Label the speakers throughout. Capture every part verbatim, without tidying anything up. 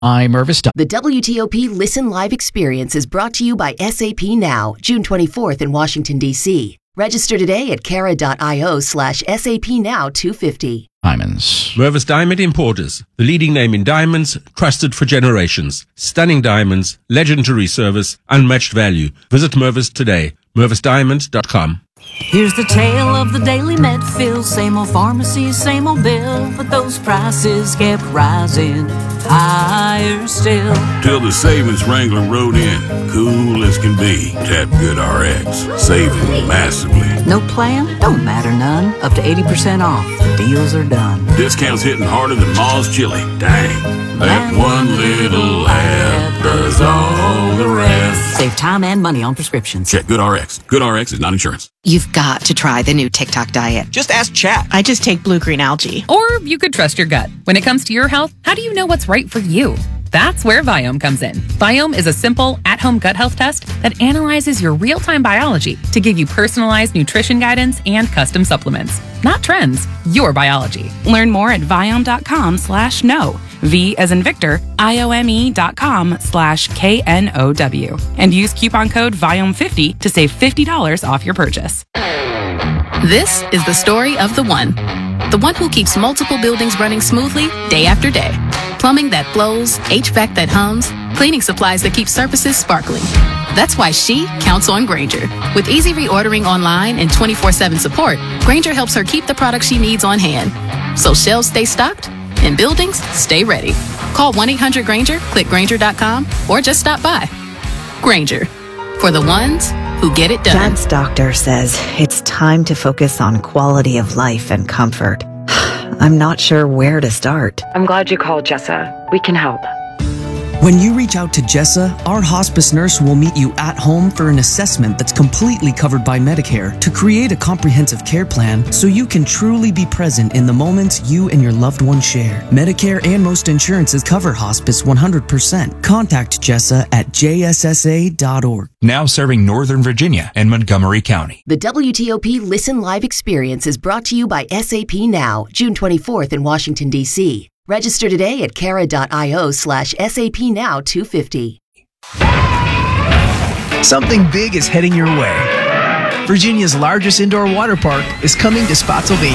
Speaker 1: I'm Mervis.
Speaker 2: The W T O P Listen Live experience is brought to you by S A P Now, June twenty-fourth in Washington, D C Register today at cara.io slash SAP Now 250.
Speaker 1: Diamonds.
Speaker 3: Mervis Diamond Importers, the leading name in diamonds, trusted for generations. Stunning diamonds, legendary service, unmatched value. Visit Mervis today. mervis diamonds dot com.
Speaker 4: Here's the tale of the daily Medfield. Same old pharmacy, same old bill, but those prices kept rising higher still.
Speaker 5: Till the savings Wrangler rode in, cool as can be. Tap Good R X, saving massively.
Speaker 4: No plan? Don't matter none. Up to eighty percent off. The deals are done.
Speaker 5: Discounts hitting harder than Ma's chili. Dang. That one little ad does all the rest.
Speaker 4: Save time and money on prescriptions.
Speaker 5: Check Good R X. Good R X is not insurance.
Speaker 6: You've got to try the new TikTok diet.
Speaker 7: Just ask Chat.
Speaker 8: I just take blue-green algae.
Speaker 9: Or you could trust your gut. When it comes to your health, how do you know what's right for you? That's where Viome comes in. Viome is a simple, at-home gut health test that analyzes your real-time biology to give you personalized nutrition guidance and custom supplements. Not trends, your biology.
Speaker 8: Learn more at Viome.com slash no. V as in Victor, I-O-M-E dot com slash K N O W. And use coupon code Viome fifty to save fifty dollars off your purchase.
Speaker 10: This is the story of the one. The one who keeps multiple buildings running smoothly day after day. Plumbing that flows, H V A C that hums, cleaning supplies that keep surfaces sparkling. That's why she counts on Grainger. With easy reordering online and twenty-four seven support, Grainger helps her keep the products she needs on hand. So shelves stay stocked and buildings stay ready. Call one eight hundred Grainger, click Grainger dot com, or just stop by. Grainger, for the ones who get it done.
Speaker 11: Dad's doctor says it's time to focus on quality of life and comfort. I'm not sure where to start.
Speaker 12: I'm glad you called, Jessa. We can help.
Speaker 13: When you reach out to Jessa, our hospice nurse will meet you at home for an assessment that's completely covered by Medicare to create a comprehensive care plan so you can truly be present in the moments you and your loved one share. Medicare and most insurances cover hospice one hundred percent. Contact Jessa at J S S A dot org.
Speaker 14: Now serving Northern Virginia and Montgomery County.
Speaker 2: The W T O P Listen Live experience is brought to you by S A P Now, June twenty-fourth in Washington, D C Register today at cara.io slash SAP Now 250.
Speaker 15: Something big is heading your way. Virginia's largest indoor water park is coming to Spotsylvania.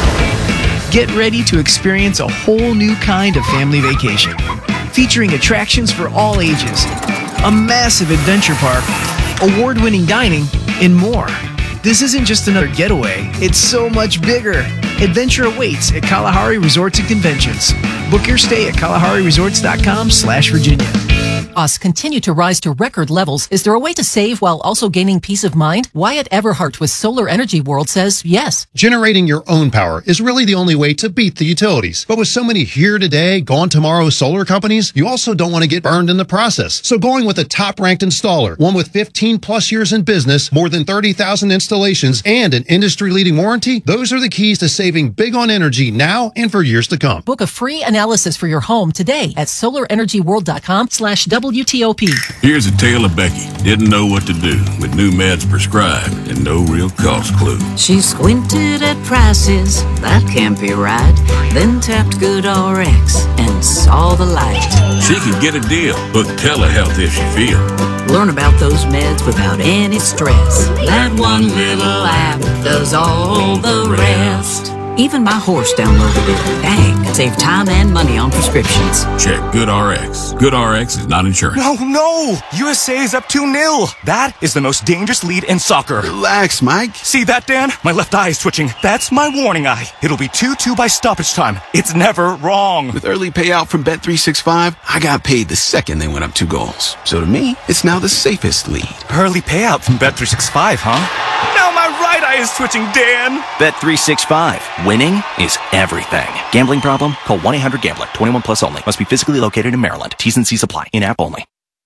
Speaker 15: Get ready to experience a whole new kind of family vacation, featuring attractions for all ages, a massive adventure park, award-winning dining, and more. This isn't just another getaway, it's so much bigger. Adventure awaits at Kalahari Resorts and Conventions. Book your stay at kalahari resorts dot com slash Virginia.
Speaker 16: Costs continue to rise to record levels. Is there a way to save while also gaining peace of mind? Wyatt Everhart with Solar Energy World says yes.
Speaker 17: Generating your own power is really the only way to beat the utilities. But with so many here today, gone tomorrow solar companies, you also don't want to get burned in the process. So going with a top-ranked installer, one with fifteen plus years in business, more than thirty thousand installations, and an industry-leading warranty, those are the keys to saving big on energy now and for years to come.
Speaker 16: Book a free analysis for your home today at solar energy world dot com slash W T O P.
Speaker 5: Here's a tale of Becky. Didn't know what to do with new meds prescribed and no real cost clue.
Speaker 4: She squinted at prices, that can't be right. Then tapped Good R X and saw the light.
Speaker 5: She could get a deal, book telehealth if she feel.
Speaker 4: Learn about those meds without any stress. That one little app does all the rest. Even my horse downloaded it. Dang, save time and money on prescriptions.
Speaker 5: Check Good R X. Good R X is not insurance.
Speaker 7: No, no! U S A is up two nil. That is the most dangerous lead in soccer.
Speaker 18: Relax, Mike.
Speaker 7: See that, Dan? My left eye is twitching. That's my warning eye. It'll be two two by stoppage time. It's never wrong.
Speaker 18: With early payout from Bet three sixty-five, I got paid the second they went up two goals. So to me, it's now the safest lead.
Speaker 7: Early payout from Bet three sixty-five, huh? Now my right eye is twitching, Dan.
Speaker 19: Bet three sixty-five. Winning is everything. Gambling problem? Call one eight hundred gambler. twenty-one plus only. Must be physically located in Maryland. T's and C's apply. In-app only.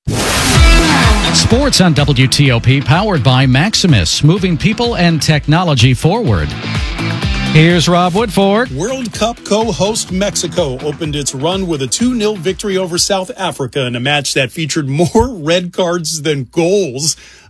Speaker 1: Sports on W T O P, powered by Maximus, moving people and technology forward. Here's Rob Woodford.
Speaker 20: World Cup co-host Mexico opened its run with a two nil victory over South Africa in a match that featured more red cards than goals.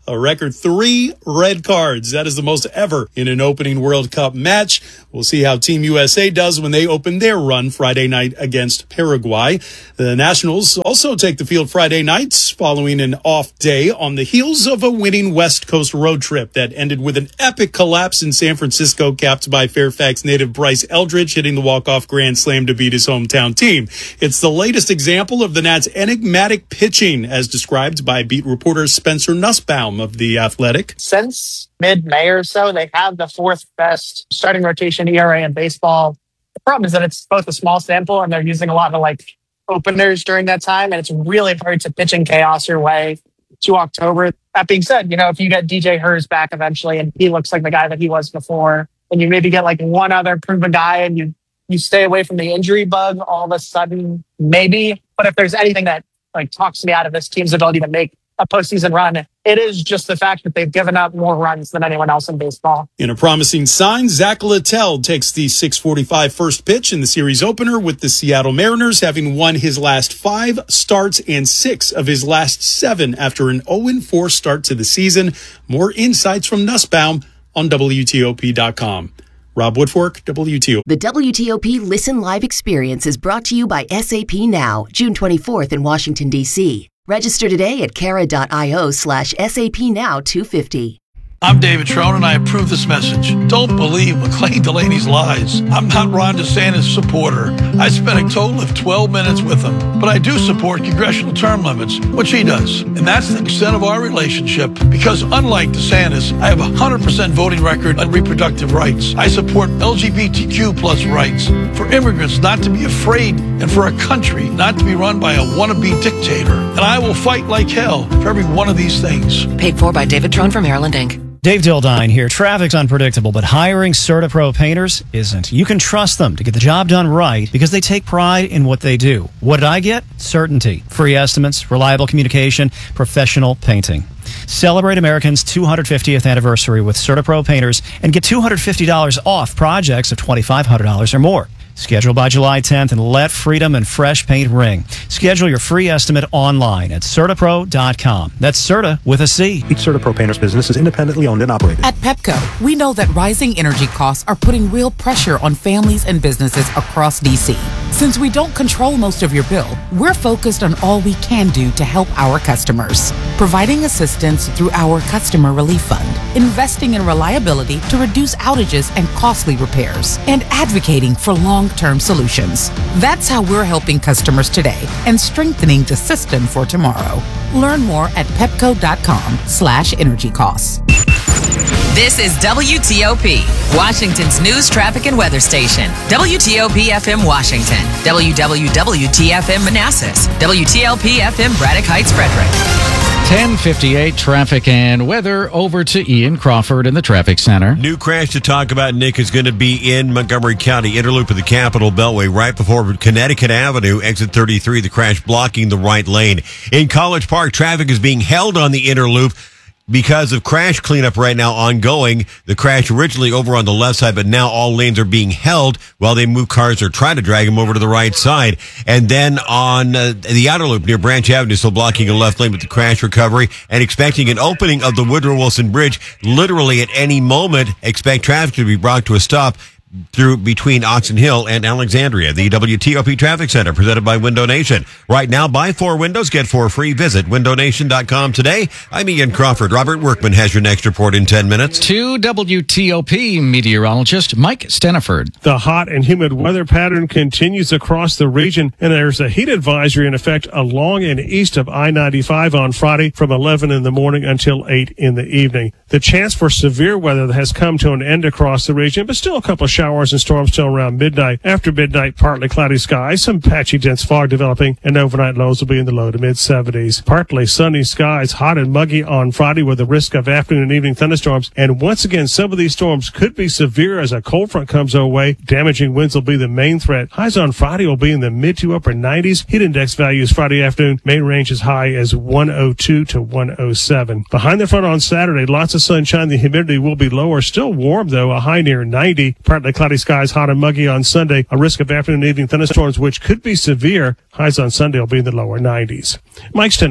Speaker 20: a record three red cards. That is the most ever in an opening World Cup match. We'll see how Team U S A does when they open their run Friday night against Paraguay. The Nationals also take the field Friday nights following an off day on the heels of a winning West Coast road trip that ended with an epic collapse in San Francisco, capped by Fairfax native Bryce Eldridge hitting the walk-off grand slam to beat his hometown team. It's the latest example of the Nats' enigmatic pitching, as described by beat reporter Spencer Nussbaum of The Athletic.
Speaker 21: Since mid-May or so, they have the fourth best starting rotation E R A in baseball. The problem is that it's both a small sample and they're using a lot of like openers during that time, and it's really hard to pitch in chaos your way to October. That being said, you know, if you get D J Hurst back eventually and he looks like the guy that he was before, and you maybe get like one other proven guy and you you stay away from the injury bug, all of a sudden, maybe. But if there's anything that like talks me out of this team's ability to make a postseason run, it is just the fact that they've given up more runs than anyone else in baseball.
Speaker 20: In a promising sign, Zach Littell takes the six forty-five first pitch in the series opener, with the Seattle Mariners having won his last five starts and six of his last seven after an oh four start to the season. More insights from Nussbaum on W T O P dot com. Rob Woodfork, W T O P.
Speaker 2: The W T O P Listen Live experience is brought to you by S A P Now, June twenty-fourth in Washington, D C Register today at Cara.io slash SAP Now 250.
Speaker 22: I'm David Trone, and I approve this message. Don't believe McLean Delaney's lies. I'm not Ron DeSantis' supporter. I spent a total of twelve minutes with him, but I do support congressional term limits, which he does. And that's the extent of our relationship, because unlike DeSantis, I have a one hundred percent voting record on reproductive rights. I support L G B T Q plus rights, for immigrants not to be afraid, and for a country not to be run by a wannabe dictator. And I will fight like hell for every one of these things.
Speaker 6: Paid for by David Trone for Maryland, Incorporated.
Speaker 23: Dave Dildine here. Traffic's unpredictable, but hiring CertaPro painters isn't. You can trust them to get the job done right because they take pride in what they do. What did I get? Certainty. Free estimates, reliable communication, professional painting. Celebrate Americans' two hundred fiftieth anniversary with CertaPro painters and get two hundred fifty dollars off projects of twenty-five hundred dollars or more. Schedule by July tenth and let freedom and fresh paint ring. Schedule your free estimate online at Certapro dot com. That's Certa with a C.
Speaker 24: Each CertaPro painter's business is independently owned and operated.
Speaker 25: At Pepco, we know that rising energy costs are putting real pressure on families and businesses across D C. Since we don't control most of your bill, we're focused on all we can do to help our customers. Providing assistance through our Customer Relief Fund, investing in reliability to reduce outages and costly repairs, and advocating for long long-term solutions. That's how we're helping customers today and strengthening the system for tomorrow. Learn more at pepco.com slash energy costs.
Speaker 26: This is W T O P, Washington's news, traffic, and weather station. W T O P F M Washington, W W W T F M Manassas, W T L P F M Braddock Heights, Frederick.
Speaker 1: ten fifty-eight traffic and weather. Over to Ian Crawford in the traffic center.
Speaker 27: New crash to talk about, Nick, is going to be in Montgomery County, interloop of the Capitol Beltway, right before Connecticut Avenue, exit thirty-three. The crash blocking the right lane. In College Park, traffic is being held on the interloop because of crash cleanup right now ongoing. The crash originally over on the left side, but now all lanes are being held while they move cars or try to drag them over to the right side. And then on uh, the outer loop near Branch Avenue, still blocking a left lane with the crash recovery, and expecting an opening of the Woodrow Wilson Bridge literally at any moment. Expect traffic to be brought to a stop through between Oxon Hill and Alexandria. The W T O P Traffic Center, presented by Window Nation. Right now, buy four windows, get four free. Visit window nation dot com today. I'm Ian Crawford. Robert Workman has your next report in ten minutes.
Speaker 1: To W T O P meteorologist Mike Steniford.
Speaker 28: The hot and humid weather pattern continues across the region, and there's a heat advisory in effect along and east of I ninety-five on Friday from eleven in the morning until eight in the evening. The chance for severe weather has come to an end across the region, but still a couple of showers and storms till around midnight. After midnight, partly cloudy skies, some patchy dense fog developing, and overnight lows will be in the low to mid seventies. Partly sunny skies, hot and muggy on Friday with the risk of afternoon and evening thunderstorms. And once again, some of these storms could be severe as a cold front comes our way. Damaging winds will be the main threat. Highs on Friday will be in the mid to upper nineties. Heat index values Friday afternoon may range as high as one oh two to one oh seven. Behind the front on Saturday, lots of sunshine. The humidity will be lower. Still warm, though, a high near ninety. Partly cloudy skies, hot and muggy on Sunday. A risk of afternoon and evening thunderstorms, which could be severe. Highs on Sunday will be in the lower nineties. Mike Steniford,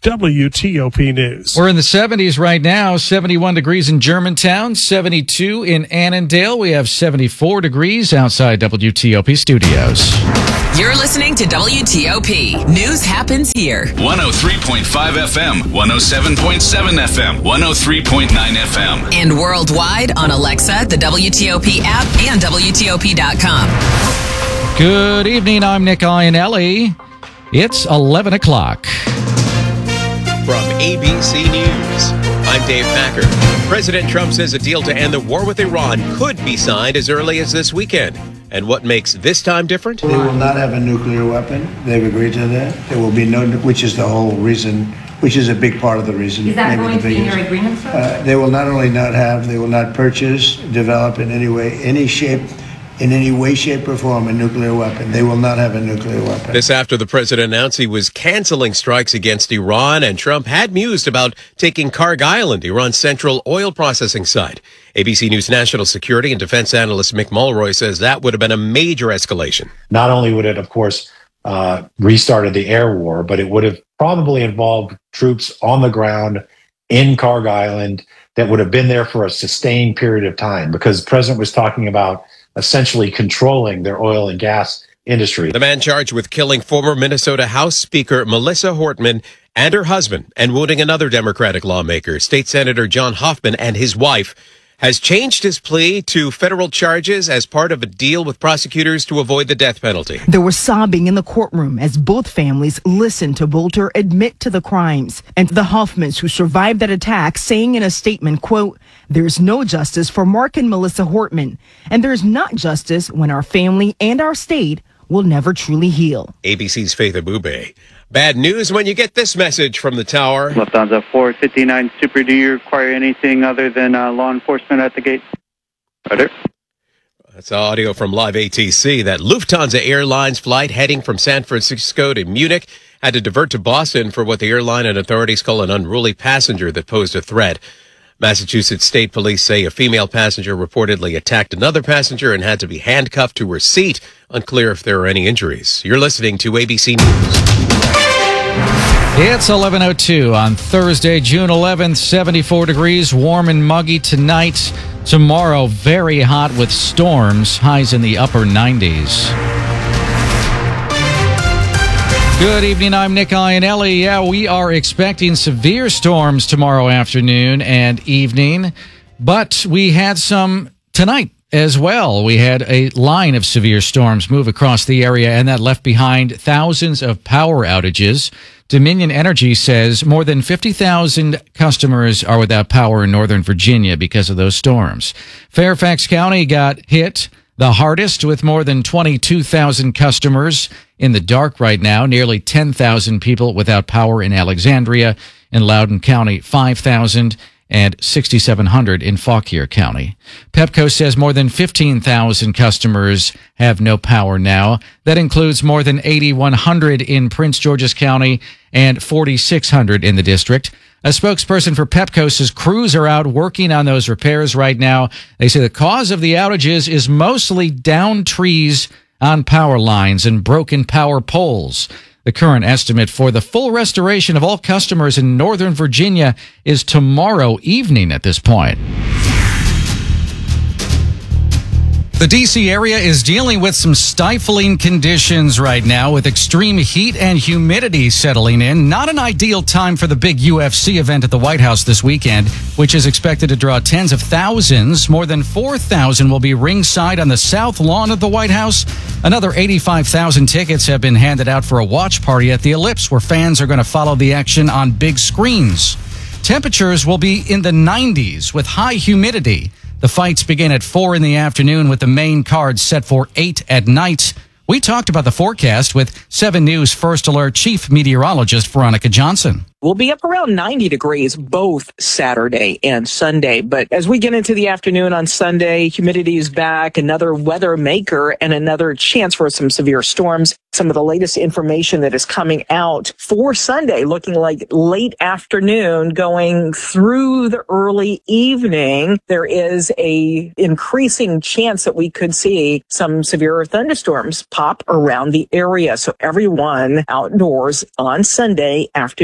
Speaker 28: W T O P News.
Speaker 1: We're in the seventies right now, seventy-one degrees in Germantown, seventy-two in Annandale. We have seventy-four degrees outside W T O P studios.
Speaker 26: You're listening to W T O P. News happens here.
Speaker 3: one oh three point five F M, one oh seven point seven F M, one oh three point nine F M.
Speaker 26: And worldwide on Alexa, the W T O P app, and W T O P dot com.
Speaker 1: Good evening. I'm Nick Iannelli. It's eleven o'clock.
Speaker 8: From A B C News, I'm Dave Packer. President Trump says a deal to end the war with Iran could be signed as early as this weekend. And what makes this time different?
Speaker 9: They will not have a nuclear weapon. They've agreed to that. There will be no, which is the whole reason, which is a big part of the reason.
Speaker 10: Is that going to be in your agreement, sir?
Speaker 9: Uh, they will not only not have, they will not purchase, develop in any way, any shape, in any way, shape, or form a nuclear weapon. They will not have a nuclear weapon.
Speaker 8: This after the president announced he was canceling strikes against Iran, and Trump had mused about taking Karg Island, Iran's central oil processing site. A B C News national security and defense analyst Mick Mulroy says that would have been a major escalation.
Speaker 11: Not only would it, of course, uh, restarted the air war, but it would have probably involved troops on the ground in Karg Island that would have been there for a sustained period of time, because the president was talking about essentially controlling their oil and gas industry.
Speaker 8: The man charged with killing former Minnesota House Speaker Melissa Hortman and her husband and wounding another Democratic lawmaker, State Senator John Hoffman, and his wife, has changed his plea to federal charges as part of a deal with prosecutors to avoid the death penalty.
Speaker 12: There was sobbing in the courtroom as both families listened to Bolter admit to the crimes, and the Hoffmans, who survived that attack, saying in a statement, quote, "There's no justice for Mark and Melissa Hortman, and there's not justice when our family and our state will never truly heal."
Speaker 8: A B C's Faith Abube. Bad news when you get this message from the tower.
Speaker 13: Lufthansa four fifty-nine Super, do you require anything other than uh, law enforcement at the gate? Roger.
Speaker 8: That's audio from Live A T C. That Lufthansa Airlines flight heading from San Francisco to Munich had to divert to Boston for what the airline and authorities call an unruly passenger that posed a threat. Massachusetts State Police say a female passenger reportedly attacked another passenger and had to be handcuffed to her seat. Unclear if there are any injuries. You're listening to A B C News.
Speaker 1: It's eleven oh two on Thursday, June eleventh, seventy-four degrees, warm and muggy tonight. Tomorrow, very hot with storms, highs in the upper nineties. Good evening, I'm Nick Iannelli. Yeah, we are expecting severe storms tomorrow afternoon and evening, but we had some tonight as well. We had a line of severe storms move across the area, and that left behind thousands of power outages. Dominion Energy says more than fifty thousand customers are without power in Northern Virginia because of those storms. Fairfax County got hit the hardest with more than twenty-two thousand customers in the dark right now. Nearly ten thousand people without power in Alexandria. In Loudoun County, five thousand. And sixty-seven hundred in Fauquier County. Pepco says more than fifteen thousand customers have no power now. That includes more than eighty-one hundred in Prince George's County and forty-six hundred in the district. A spokesperson for Pepco says crews are out working on those repairs right now. They say the cause of the outages is mostly downed trees on power lines and broken power poles. The current estimate for the full restoration of all customers in Northern Virginia is tomorrow evening at this point. The D C area is dealing with some stifling conditions right now with extreme heat and humidity settling in. Not an ideal time for the big U F C event at the White House this weekend, which is expected to draw tens of thousands. More than four thousand will be ringside on the south lawn of the White House. Another eighty-five thousand tickets have been handed out for a watch party at the Ellipse, where fans are going to follow the action on big screens. Temperatures will be in the nineties with high humidity. The fights begin at four in the afternoon with the main card set for eight at night. We talked about the forecast with seven News First Alert Chief Meteorologist Veronica Johnson.
Speaker 14: We'll be up around ninety degrees both Saturday and Sunday. But as we get into the afternoon on Sunday, humidity is back, another weather maker, and another chance for some severe storms. Some of the latest information that is coming out for Sunday, looking like late afternoon going through the early evening, there is a increasing chance that we could see some severe thunderstorms pop around the area. So everyone outdoors on Sunday afternoon and evening.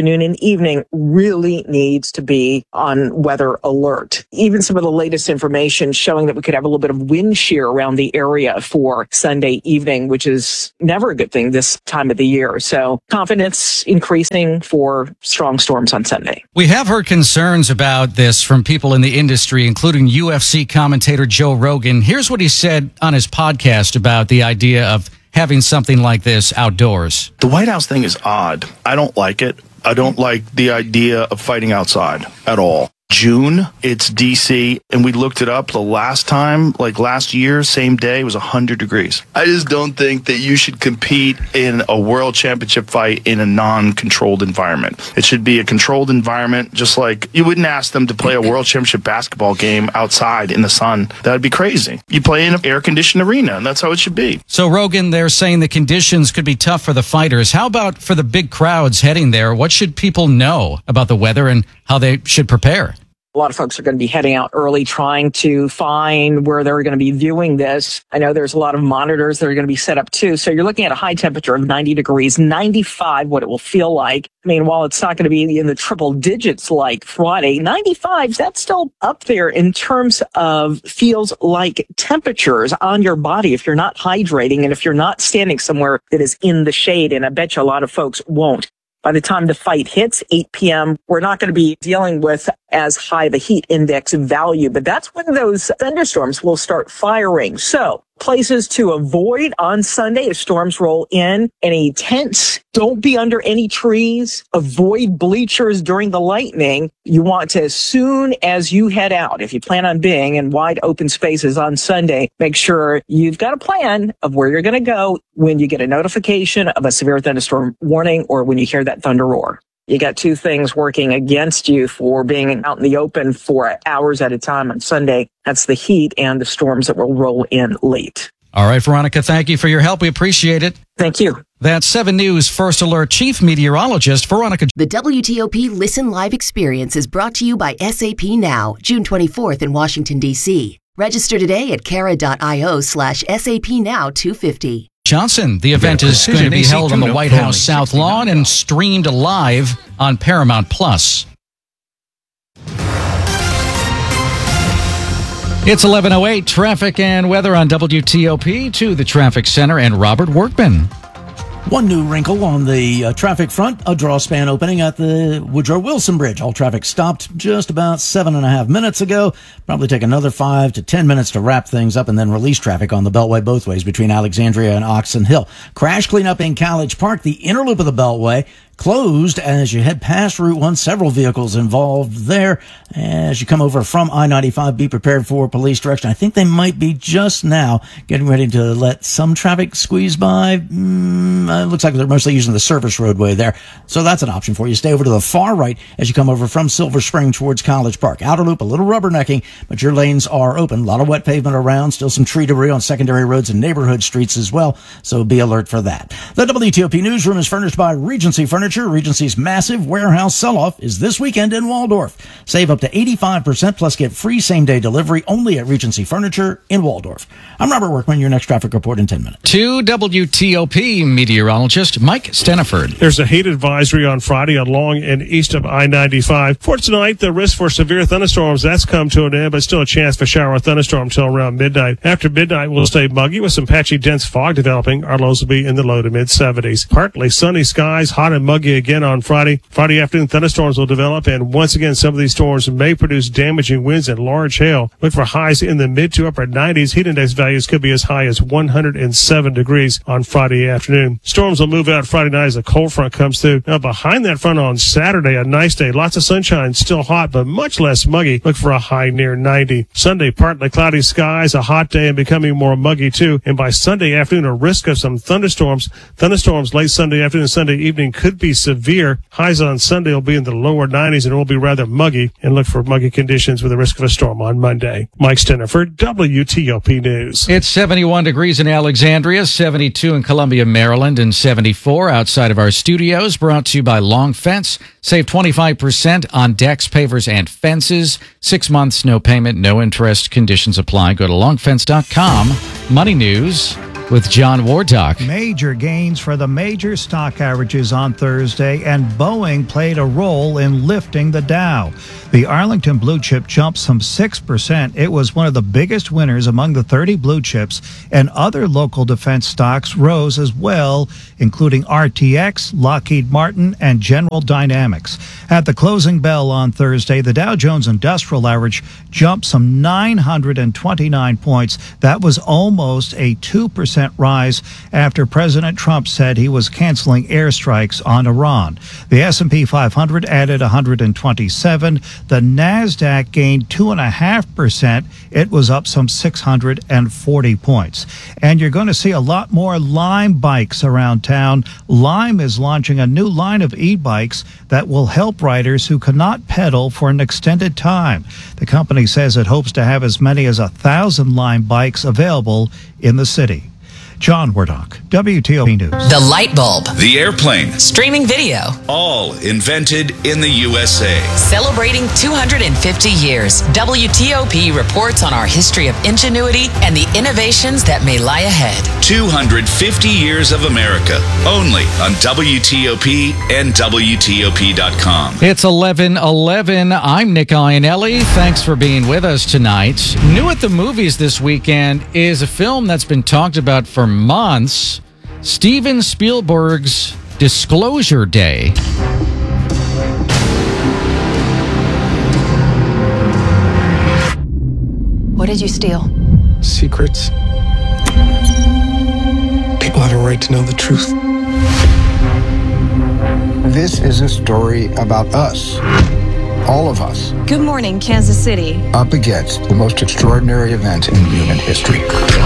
Speaker 14: evening really needs to be on weather alert. Even some of the latest information showing that we could have a little bit of wind shear around the area for Sunday evening, which is never a good thing this time of the year. So confidence increasing for strong storms on Sunday.
Speaker 1: We have heard concerns about this from people in the industry, including U F C commentator Joe Rogan. Here's what he said on his podcast about the idea of having something like this outdoors.
Speaker 4: The White House thing is odd. I don't like it. I don't like the idea of fighting outside at all. June, it's D C, and we looked it up the last time, like last year, same day, it was one hundred degrees. I just don't think that you should compete in a world championship fight in a non-controlled environment. It should be a controlled environment, just like you wouldn't ask them to play a world championship basketball game outside in the sun. That would be crazy. You play in an air-conditioned arena, and that's how it should be.
Speaker 1: So, Rogan, they're saying the conditions could be tough for the fighters. How about for the big crowds heading there? What should people know about the weather and how they should prepare?
Speaker 14: A lot of folks are going to be heading out early trying to find where they're going to be viewing this. I know there's a lot of monitors that are going to be set up too. So you're looking at a high temperature of ninety degrees, ninety-five, what it will feel like. I mean, while it's not going to be in the triple digits like Friday, ninety-five, that's still up there in terms of feels like temperatures on your body if you're not hydrating and if you're not standing somewhere that is in the shade. And I bet you a lot of folks won't. By the time the fight hits eight p.m., we're not going to be dealing with as high the heat index value, but that's when those thunderstorms will start firing. So places to avoid on Sunday if storms roll in: any tents, don't be under any trees, avoid bleachers during the lightning. You want to, as soon as you head out, if you plan on being in wide open spaces on Sunday, make sure you've got a plan of where you're going to go when you get a notification of a severe thunderstorm warning or when you hear that thunder roar. You got two things working against you for being out in the open for hours at a time on Sunday. That's the heat and the storms that will roll in late.
Speaker 1: All right, Veronica, thank you for your help. We appreciate it.
Speaker 14: Thank you.
Speaker 1: That's seven News First Alert Chief Meteorologist Veronica.
Speaker 2: The W T O P Listen Live experience is brought to you by S A P Now, June twenty-fourth in Washington, D C. Register today at cara.io slash SAP Now 250.
Speaker 1: Johnson. The event is going to be held on the White House South Lawn and streamed live on Paramount Plus. It's eleven oh eight, traffic and weather on W T O P. To the traffic center and Robert Workman.
Speaker 5: One new wrinkle on the uh, traffic front, a draw span opening at the Woodrow Wilson Bridge. All traffic stopped just about seven and a half minutes ago. Probably take another five to ten minutes to wrap things up and then release traffic on the Beltway both ways between Alexandria and Oxon Hill. Crash cleanup in College Park, the inner loop of the Beltway. Closed as you head past Route one. Several vehicles involved there. As you come over from I ninety-five, be prepared for police direction. I think they might be just now getting ready to let some traffic squeeze by. Mm, it looks like they're mostly using the service roadway there. So that's an option for you. Stay over to the far right as you come over from Silver Spring towards College Park. Outer loop, a little rubbernecking, but your lanes are open. A lot of wet pavement around. Still some tree debris on secondary roads and neighborhood streets as well. So be alert for that. The W T O P Newsroom is furnished by Regency Furniture. Regency's massive warehouse sell-off is this weekend in Waldorf. Save up to eighty-five percent plus get free same-day delivery only at Regency Furniture in Waldorf. I'm Robert Workman, your next traffic report in ten minutes.
Speaker 1: To W T O P meteorologist Mike Steniford.
Speaker 28: There's a heat advisory on Friday along and east of I ninety-five. For tonight, the risk for severe thunderstorms, that's come to an end, but still a chance for shower or thunderstorm until around midnight. After midnight, we'll stay muggy with some patchy dense fog developing. Our lows will be in the low to mid seventies. Partly sunny skies, hot and muggy again on Friday. Friday afternoon, thunderstorms will develop, and once again, some of these storms may produce damaging winds and large hail. Look for highs in the mid to upper nineties. Heat index values could be as high as one hundred seven degrees on Friday afternoon. Storms will move out Friday night as a cold front comes through. Now, behind that front on Saturday, a nice day. Lots of sunshine, still hot, but much less muggy. Look for a high near ninety. Sunday, partly cloudy skies, a hot day and becoming more muggy too. And by Sunday afternoon, a risk of some thunderstorms. Thunderstorms late Sunday afternoon and Sunday evening could be severe. Highs on Sunday will be in the lower nineties and it will be rather muggy. And look for muggy conditions with a risk of a storm on Monday. Mike Steniford, W T O P News.
Speaker 1: It's seventy-one degrees in Alexandria, seventy-two in Columbia, Maryland, and seventy-four outside of our studios. Brought to you by Long Fence. Save twenty-five percent on decks, pavers, and fences. Six months, no payment, no interest. Conditions apply. Go to long fence dot com. Money news. with John Wardock.
Speaker 7: Major gains for the major stock averages on Thursday, and Boeing played a role in lifting the Dow. The Arlington blue chip jumped some six percent. It was one of the biggest winners among the thirty blue chips, and other local defense stocks rose as well, including R T X, Lockheed Martin, and General Dynamics. At the closing bell on Thursday, the Dow Jones Industrial Average jumped some nine hundred twenty-nine points. That was almost a two percent rise after President Trump said he was canceling airstrikes on Iran. The S and P five hundred added one hundred twenty-seven. The NASDAQ gained two point five percent. It was up some six hundred forty points. And you're going to see a lot more Lime bikes around town. Lime is launching a new line of e-bikes that will help riders who cannot pedal for an extended time. The company says it hopes to have as many as a thousand Lime bikes available in the city. John Wardock, W T O P News.
Speaker 26: The light bulb.
Speaker 3: The airplane.
Speaker 26: Streaming video.
Speaker 3: All invented in the U S A.
Speaker 26: Celebrating two hundred fifty years, W T O P reports on our history of ingenuity and the innovations that may lie ahead.
Speaker 3: two hundred fifty years of America. Only on W T O P and W T O P dot com.
Speaker 1: It's eleven eleven. I'm Nick Iannelli. Thanks for being with us tonight. New at the movies this weekend is a film that's been talked about for months. Steven Spielberg's Disclosure Day.
Speaker 10: What did you steal?
Speaker 15: Secrets. People have a right to know the truth.
Speaker 16: This is a story about us. All of us.
Speaker 10: Good morning, Kansas City.
Speaker 16: Up against the most extraordinary event in human history.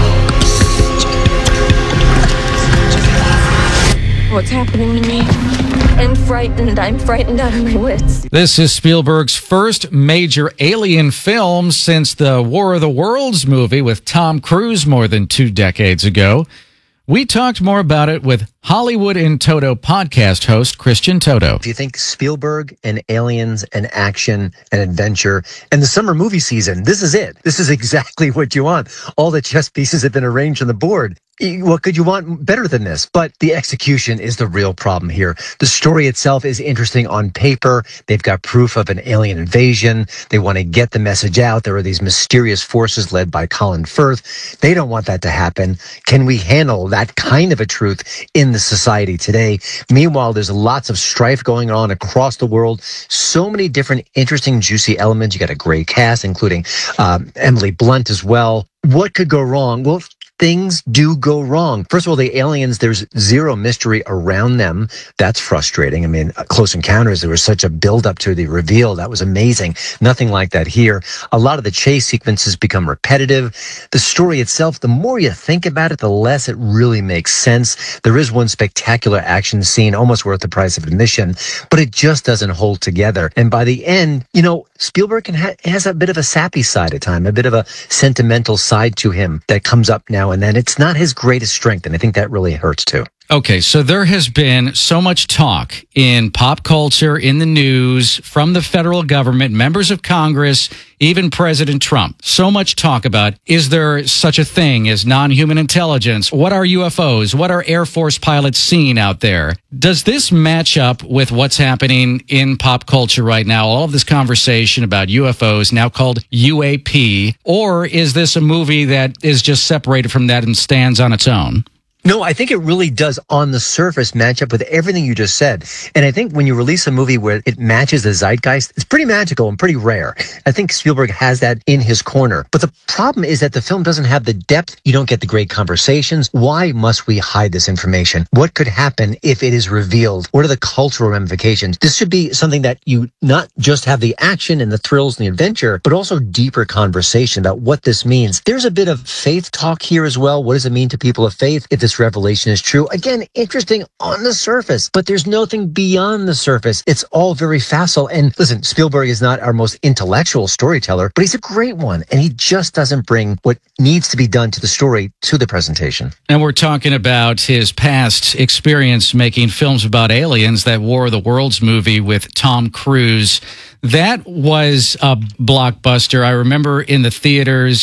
Speaker 10: What's happening to me? I'm frightened. I'm frightened out of my wits.
Speaker 1: This is Spielberg's first major alien film since the War of the Worlds movie with Tom Cruise more than two decades ago. We talked more about it with Hollywood in Toto podcast host Christian Toto.
Speaker 17: If you think Spielberg and aliens and action and adventure and the summer movie season, this is it. This is exactly what you want. All the chess pieces have been arranged on the board. What could you want better than this? But the execution is the real problem here. The story itself is interesting on paper. They've got proof of an alien invasion. They want to get the message out. There are these mysterious forces led by Colin Firth. They don't want that to happen. Can we handle that kind of a truth in the society today? Meanwhile, there's lots of strife going on across the world. So many different interesting, juicy elements. You got a great cast, including um, Emily Blunt as well. What could go wrong? Well, things do go wrong. First of all, the aliens, there's zero mystery around them. That's frustrating. I mean, Close Encounters, there was such a build-up to the reveal. That was amazing. Nothing like that here. A lot of the chase sequences become repetitive. The story itself, the more you think about it, the less it really makes sense. There is one spectacular action scene, almost worth the price of admission, but it just doesn't hold together. And by the end, you know, Spielberg can ha- has a bit of a sappy side at time, a bit of a sentimental side to him that comes up now and then. It's not his greatest strength, and I think that really hurts too.
Speaker 1: Okay, so there has been so much talk in pop culture, in the news, from the federal government, members of Congress, even President Trump. So much talk about, is there such a thing as non-human intelligence? What are U F Os? What are Air Force pilots seeing out there? Does this match up with what's happening in pop culture right now? All of this conversation about U F Os, now called U A P, or is this a movie that is just separated from that and stands on its own?
Speaker 17: No, I think it really does on the surface match up with everything you just said. And I think when you release a movie where it matches the zeitgeist, it's pretty magical and pretty rare. I think Spielberg has that in his corner. But the problem is that the film doesn't have the depth. You don't get the great conversations. Why must we hide this information? What could happen if it is revealed? What are the cultural ramifications? This should be something that you not just have the action and the thrills and the adventure, but also deeper conversation about what this means. There's a bit of faith talk here as well. What does it mean to people of faith if this revelation is true? Again, interesting on the surface, but there's nothing beyond the surface. It's all very facile. And listen, Spielberg is not our most intellectual storyteller, but he's a great one. And he just doesn't bring what needs to be done to the story to the presentation.
Speaker 1: And we're talking about his past experience making films about aliens, that War of the Worlds movie with Tom Cruise. That was a blockbuster. I remember in the theaters,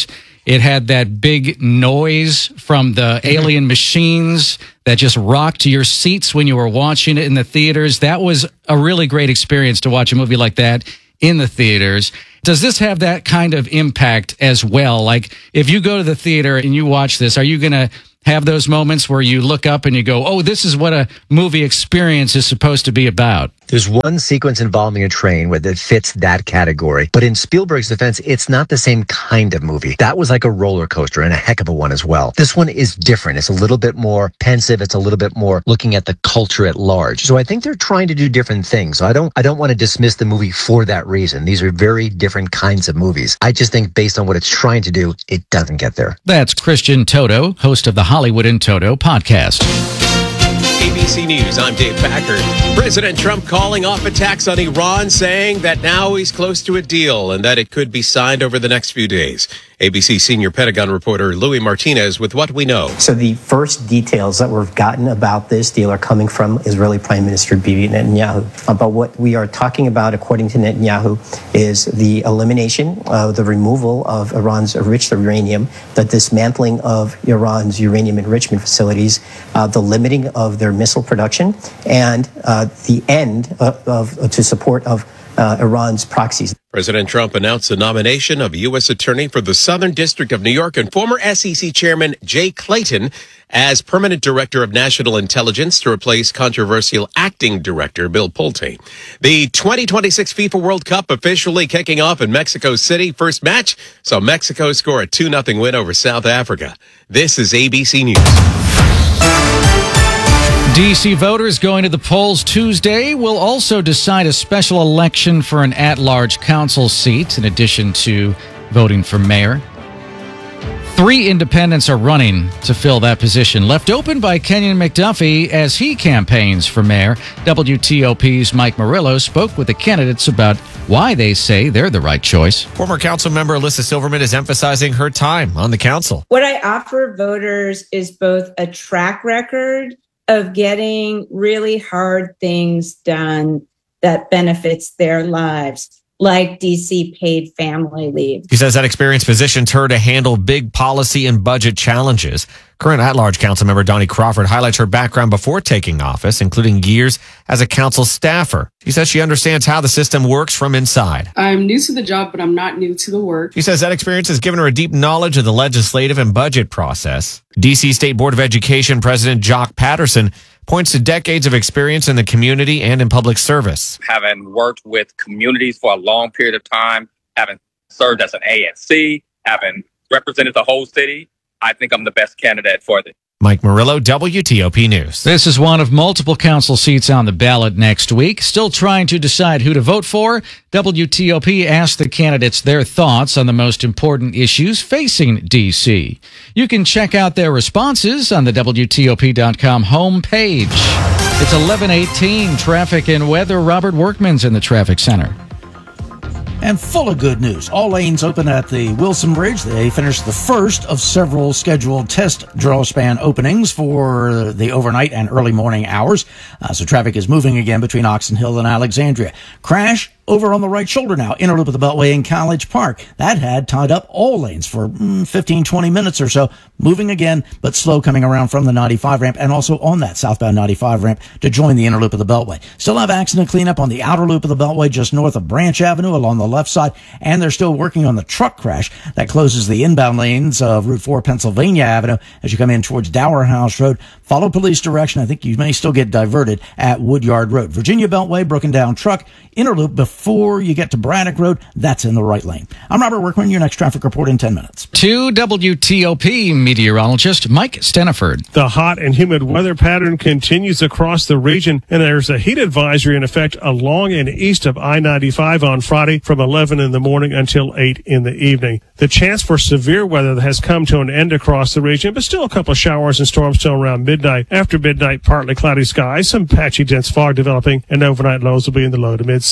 Speaker 1: It had that big noise from the alien machines that just rocked your seats when you were watching it in the theaters. That was a really great experience to watch a movie like that in the theaters. Does this have that kind of impact as well? Like, if you go to the theater and you watch this, are you going to have those moments where you look up and you go, oh, this is what a movie experience is supposed to be about?
Speaker 17: There's one sequence involving a train where that fits that category. But in Spielberg's defense, it's not the same kind of movie. That was like a roller coaster, and a heck of a one as well. This one is different. It's a little bit more pensive. It's a little bit more looking at the culture at large. So I think they're trying to do different things. So I don't, I don't want to dismiss the movie for that reason. These are very different kinds of movies. I just think based on what it's trying to do, it doesn't get there.
Speaker 1: That's Christian Toto, host of the Hollywood in Toto podcast.
Speaker 8: A B C News, I'm Dave Packard. President Trump calling off attacks on Iran, saying that now he's close to a deal and that it could be signed over the next few days. A B C senior Pentagon reporter Louis Martinez with what we know.
Speaker 6: So the first details that we've gotten about this deal are coming from Israeli Prime Minister Bibi Netanyahu. Uh, but what we are talking about, according to Netanyahu, is the elimination, uh, the removal of Iran's enriched uranium, the dismantling of Iran's uranium enrichment facilities, uh, the limiting of their missile production, and uh, the end of, of to support of uh, Iran's proxies.
Speaker 8: President Trump announced the nomination of U S Attorney for the Southern District of New York and former S E C Chairman Jay Clayton as permanent director of national intelligence to replace controversial acting director Bill Pulte. The twenty twenty-six FIFA World Cup officially kicking off in Mexico City. First match saw Mexico score a two nothing win over South Africa. This is A B C News.
Speaker 1: D C voters going to the polls Tuesday will also decide a special election for an at-large council seat in addition to voting for mayor. Three independents are running to fill that position, left open by Kenyon McDuffie as he campaigns for mayor. W T O P's Mike Murillo spoke with the candidates about why they say they're the right choice.
Speaker 18: Former council member Alyssa Silverman is emphasizing her time on the council.
Speaker 19: What I offer voters is both a track record of getting really hard things done that benefits their lives, like D C paid family leave.
Speaker 18: He says that experience positions her to handle big policy and budget challenges. Current at-large council member Donnie Crawford highlights her background before taking office, including years as a council staffer. She says she understands how the system works from inside.
Speaker 20: I'm new to the job, but I'm not new to the work.
Speaker 18: She says that experience has given her a deep knowledge of the legislative and budget process. D C State Board of Education President Jock Patterson points to decades of experience in the community and in public service.
Speaker 21: Having worked with communities for a long period of time, having served as an A N C, having represented the whole city, I think I'm the best candidate for this.
Speaker 18: Mike Murillo, W T O P News.
Speaker 1: This is one of multiple council seats on the ballot next week. Still trying to decide who to vote for. W T O P asked the candidates their thoughts on the most important issues facing D C. You can check out their responses on the W T O P dot com homepage. It's eleven eighteen, traffic and weather. Robert Workman's in the traffic center.
Speaker 5: And full of good news. All lanes open at the Wilson Bridge. They finished the first of several scheduled test draw span openings for the overnight and early morning hours. Uh, so traffic is moving again between Oxon Hill and Alexandria. Crash over on the right shoulder now, inner loop of the Beltway in College Park. That had tied up all lanes for mm, fifteen, twenty minutes or so. Moving again, but slow coming around from the ninety-five ramp and also on that southbound ninety-five ramp to join the inner loop of the Beltway. Still have accident cleanup on the outer loop of the Beltway just north of Branch Avenue along the left side. And they're still working on the truck crash that closes the inbound lanes of Route four Pennsylvania Avenue as you come in towards Dower House Road. Follow police direction. I think you may still get diverted at Woodyard Road. Virginia Beltway, broken down truck, inner loop before you get to Braddock Road. That's in the right lane. I'm Robert Workman, your next traffic report in ten minutes.
Speaker 1: To W T O P meteorologist Mike Steniford.
Speaker 28: The hot and humid weather pattern continues across the region, and there's a heat advisory in effect along and east of I ninety-five on Friday from eleven in the morning until eight in the evening. The chance for severe weather has come to an end across the region, but still a couple of showers and storms till around midnight. After midnight, partly cloudy skies, some patchy dense fog developing, and overnight lows will be in the low to mid seventies.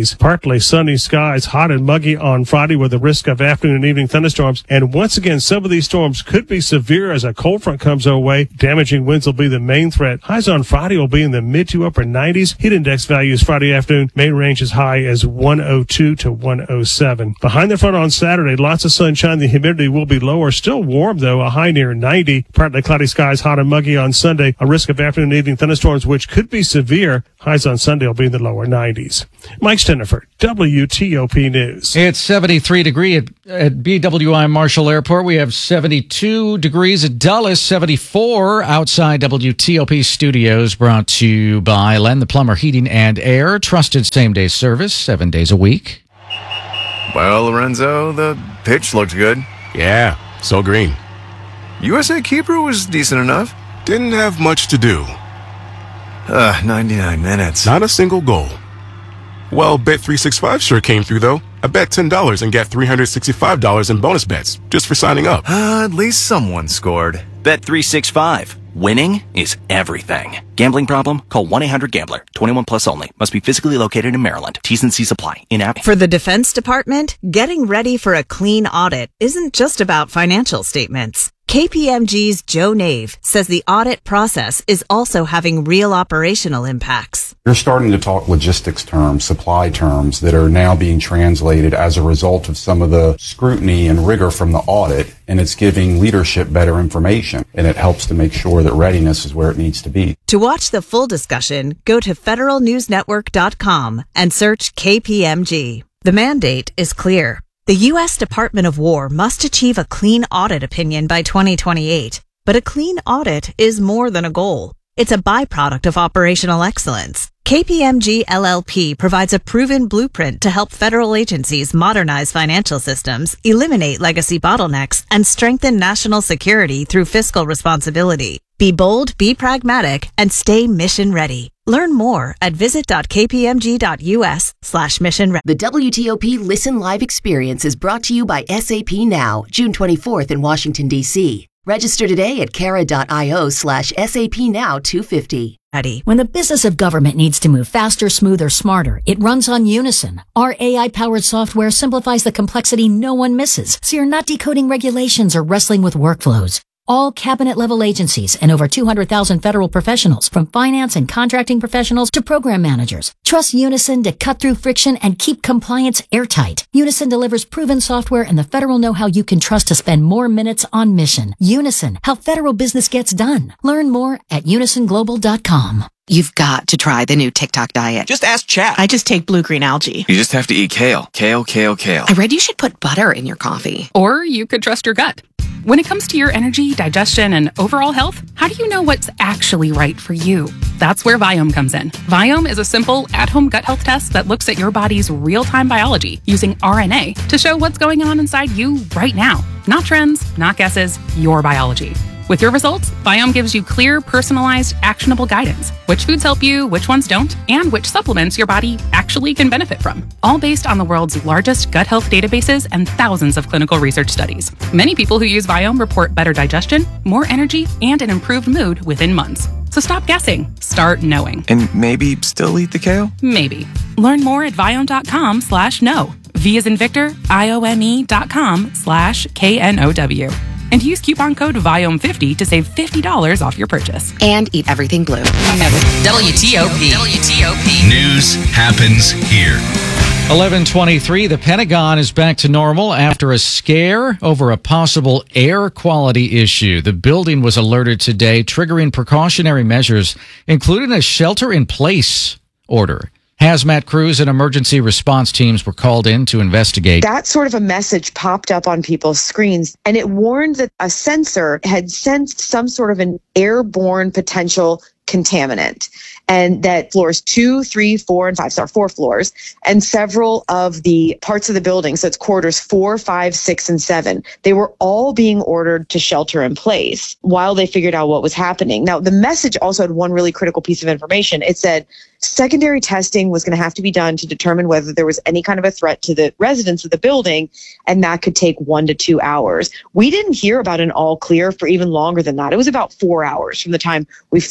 Speaker 28: nineties. Partly sunny skies, hot and muggy on Friday with a risk of afternoon and evening thunderstorms. And once again, some of these storms could be severe as a cold front comes our way. Damaging winds will be the main threat. Highs on Friday will be in the mid to upper nineties. Heat index values Friday afternoon may range as high as one oh two to one oh seven. Behind the front on Saturday, lots of sunshine. The humidity will be lower. Still warm, though, a high near ninety. Partly cloudy skies, hot and muggy on Sunday. A risk of afternoon and evening thunderstorms, which could be severe. Highs on Sunday will be in the lower nineties. Mike Steniford, W T O P News.
Speaker 1: It's seventy-three degree at, at B W I Marshall Airport. We have seventy-two degrees at Dulles, seventy-four outside W T O P studios, brought to you by Len the Plumber Heating and Air. Trusted same-day service, seven days a week.
Speaker 9: Well, Lorenzo, the pitch looked good.
Speaker 11: Yeah, so green.
Speaker 9: U S A keeper was decent enough.
Speaker 11: Didn't have much to do.
Speaker 9: Uh, ninety-nine minutes.
Speaker 11: Not a single goal. Well, Bet three sixty-five sure came through, though. I bet ten dollars and got three hundred sixty-five dollars in bonus bets just for signing up.
Speaker 9: Uh, at least someone scored.
Speaker 12: Bet three sixty-five. Winning is everything. Gambling problem? Call one eight hundred gambler. twenty-one plus only. Must be physically located in Maryland. T's and C's apply. In-app.
Speaker 22: For the Defense Department, getting ready for a clean audit isn't just about financial statements. K P M G's Joe Nave says the audit process is also having real operational impacts.
Speaker 23: You're starting to talk logistics terms, supply terms that are now being translated as a result of some of the scrutiny and rigor from the audit, and it's giving leadership better information, and it helps to make sure that readiness is where it needs to be.
Speaker 22: To watch the full discussion, go to federal news network dot com and search K P M G. The mandate is clear. The U S Department of War must achieve a clean audit opinion by twenty twenty-eight. But a clean audit is more than a goal. It's a byproduct of operational excellence. K P M G L L P provides a proven blueprint to help federal agencies modernize financial systems, eliminate legacy bottlenecks, and strengthen national security through fiscal responsibility. Be bold, be pragmatic, and stay mission ready. Learn more at visit.kpmg.us slash mission ready.
Speaker 2: The W T O P Listen Live experience is brought to you by S A P Now, June twenty-fourth in Washington, D C. Register today at cara.io slash SAP Now 250.
Speaker 24: When the business of government needs to move faster, smoother, smarter, it runs on Unison. Our A I-powered software simplifies the complexity no one misses, so you're not decoding regulations or wrestling with workflows. All cabinet-level agencies and over two hundred thousand federal professionals, from finance and contracting professionals to program managers, trust Unison to cut through friction and keep compliance airtight. Unison delivers proven software and the federal know-how you can trust to spend more minutes on mission. Unison, how federal business gets done. Learn more at unison global dot com.
Speaker 25: You've got to try the new TikTok diet.
Speaker 27: Just ask Chat.
Speaker 25: I just take blue-green algae.
Speaker 9: You just have to eat kale. Kale, kale, kale.
Speaker 25: I read you should put butter in your coffee.
Speaker 20: Or you could trust your gut. When it comes to your energy, digestion, and overall health, how do you know what's actually right for you? That's where Viome comes in. Viome is a simple, at-home gut health test that looks at your body's real-time biology using R N A to show what's going on inside you right now. Not trends, not guesses, your biology. With your results, Viome gives you clear, personalized, actionable guidance. Which foods help you, which ones don't, and which supplements your body actually can benefit from. All based on the world's largest gut health databases and thousands of clinical research studies. Many people who use Viome report better digestion, more energy, and an improved mood within months. So stop guessing. Start knowing.
Speaker 9: And maybe still eat the kale?
Speaker 20: Maybe. Learn more at viome.com slash no. V as in Victor, I-O-M-E dot com slash K-N-O-W. And use coupon code Viome fifty to save fifty dollars off your purchase.
Speaker 25: And eat everything blue.
Speaker 26: W T O P. W T O P.
Speaker 3: News happens here.
Speaker 1: eleven twenty-three, the Pentagon is back to normal after a scare over a possible air quality issue. The building was alerted today, triggering precautionary measures, including a shelter-in-place order. Hazmat crews and emergency response teams were called in to investigate.
Speaker 29: That sort of a message popped up on people's screens, and it warned that a sensor had sensed some sort of an airborne potential contaminant, and that floors two, three, four, and five, so four floors, and several of the parts of the building, so it's quarters four, five, six, and seven, they were all being ordered to shelter in place while they figured out what was happening. Now, the message also had one really critical piece of information. It said secondary testing was going to have to be done to determine whether there was any kind of a threat to the residents of the building, and that could take one to two hours. We didn't hear about an all clear for even longer than that. It was about four hours from the time we first heard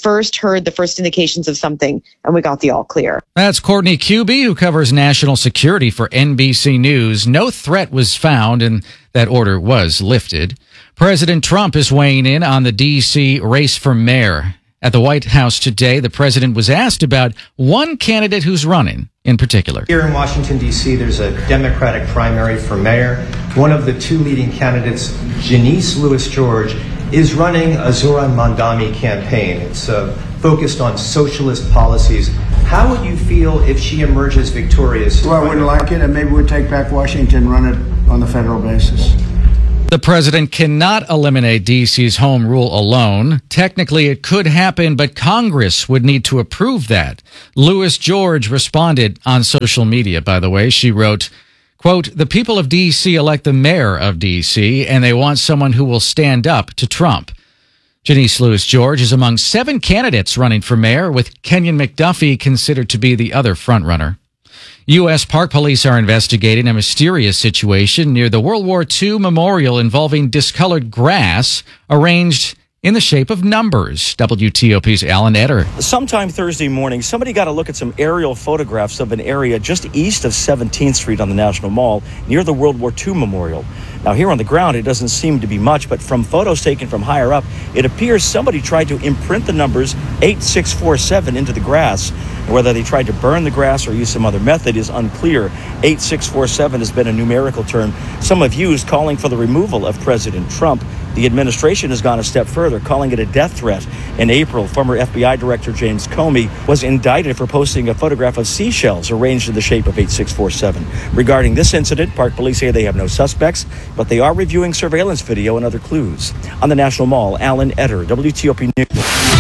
Speaker 29: heard the first indications of something, and we got the all clear.
Speaker 1: That's Courtney Cubie, who covers national security for N B C News. No threat was found, and that order was lifted. President Trump is weighing in on the D C race for mayor. At the White House today, the president was asked about one candidate who's running in particular.
Speaker 6: Here in Washington, D C, there's a Democratic primary for mayor. One of the two leading candidates, Janice Lewis George, is running a Zoran Mandami campaign. It's uh, focused on socialist policies. How would you feel if she emerges victorious?
Speaker 4: Well, I wouldn't like it, and maybe we'd take back Washington, run it on the federal basis.
Speaker 1: The president cannot eliminate D C's home rule alone. Technically, it could happen, but Congress would need to approve that. Lewis George responded on social media, by the way. She wrote, quote, "The people of D C elect the mayor of D C, and they want someone who will stand up to Trump." Janice Lewis George is among seven candidates running for mayor, with Kenyon McDuffie considered to be the other frontrunner. U S Park Police are investigating a mysterious situation near the World War Two memorial involving discolored grass arranged in the shape of numbers. W T O P's Alan Etter.
Speaker 7: Sometime Thursday morning, somebody got a look at some aerial photographs of an area just east of seventeenth Street on the National Mall near the World War Two memorial. Now, here on the ground, it doesn't seem to be much, but from photos taken from higher up, it appears somebody tried to imprint the numbers eight six four seven into the grass. Whether they tried to burn the grass or use some other method is unclear. eight six four seven has been a numerical term some have used calling for the removal of President Trump. The administration has gone a step further, calling it a death threat. In April, former F B I Director James Comey was indicted for posting a photograph of seashells arranged in the shape of eight six four seven. Regarding this incident, Park Police say they have no suspects, but they are reviewing surveillance video and other clues. On the National Mall, Alan Etter, W T O P News.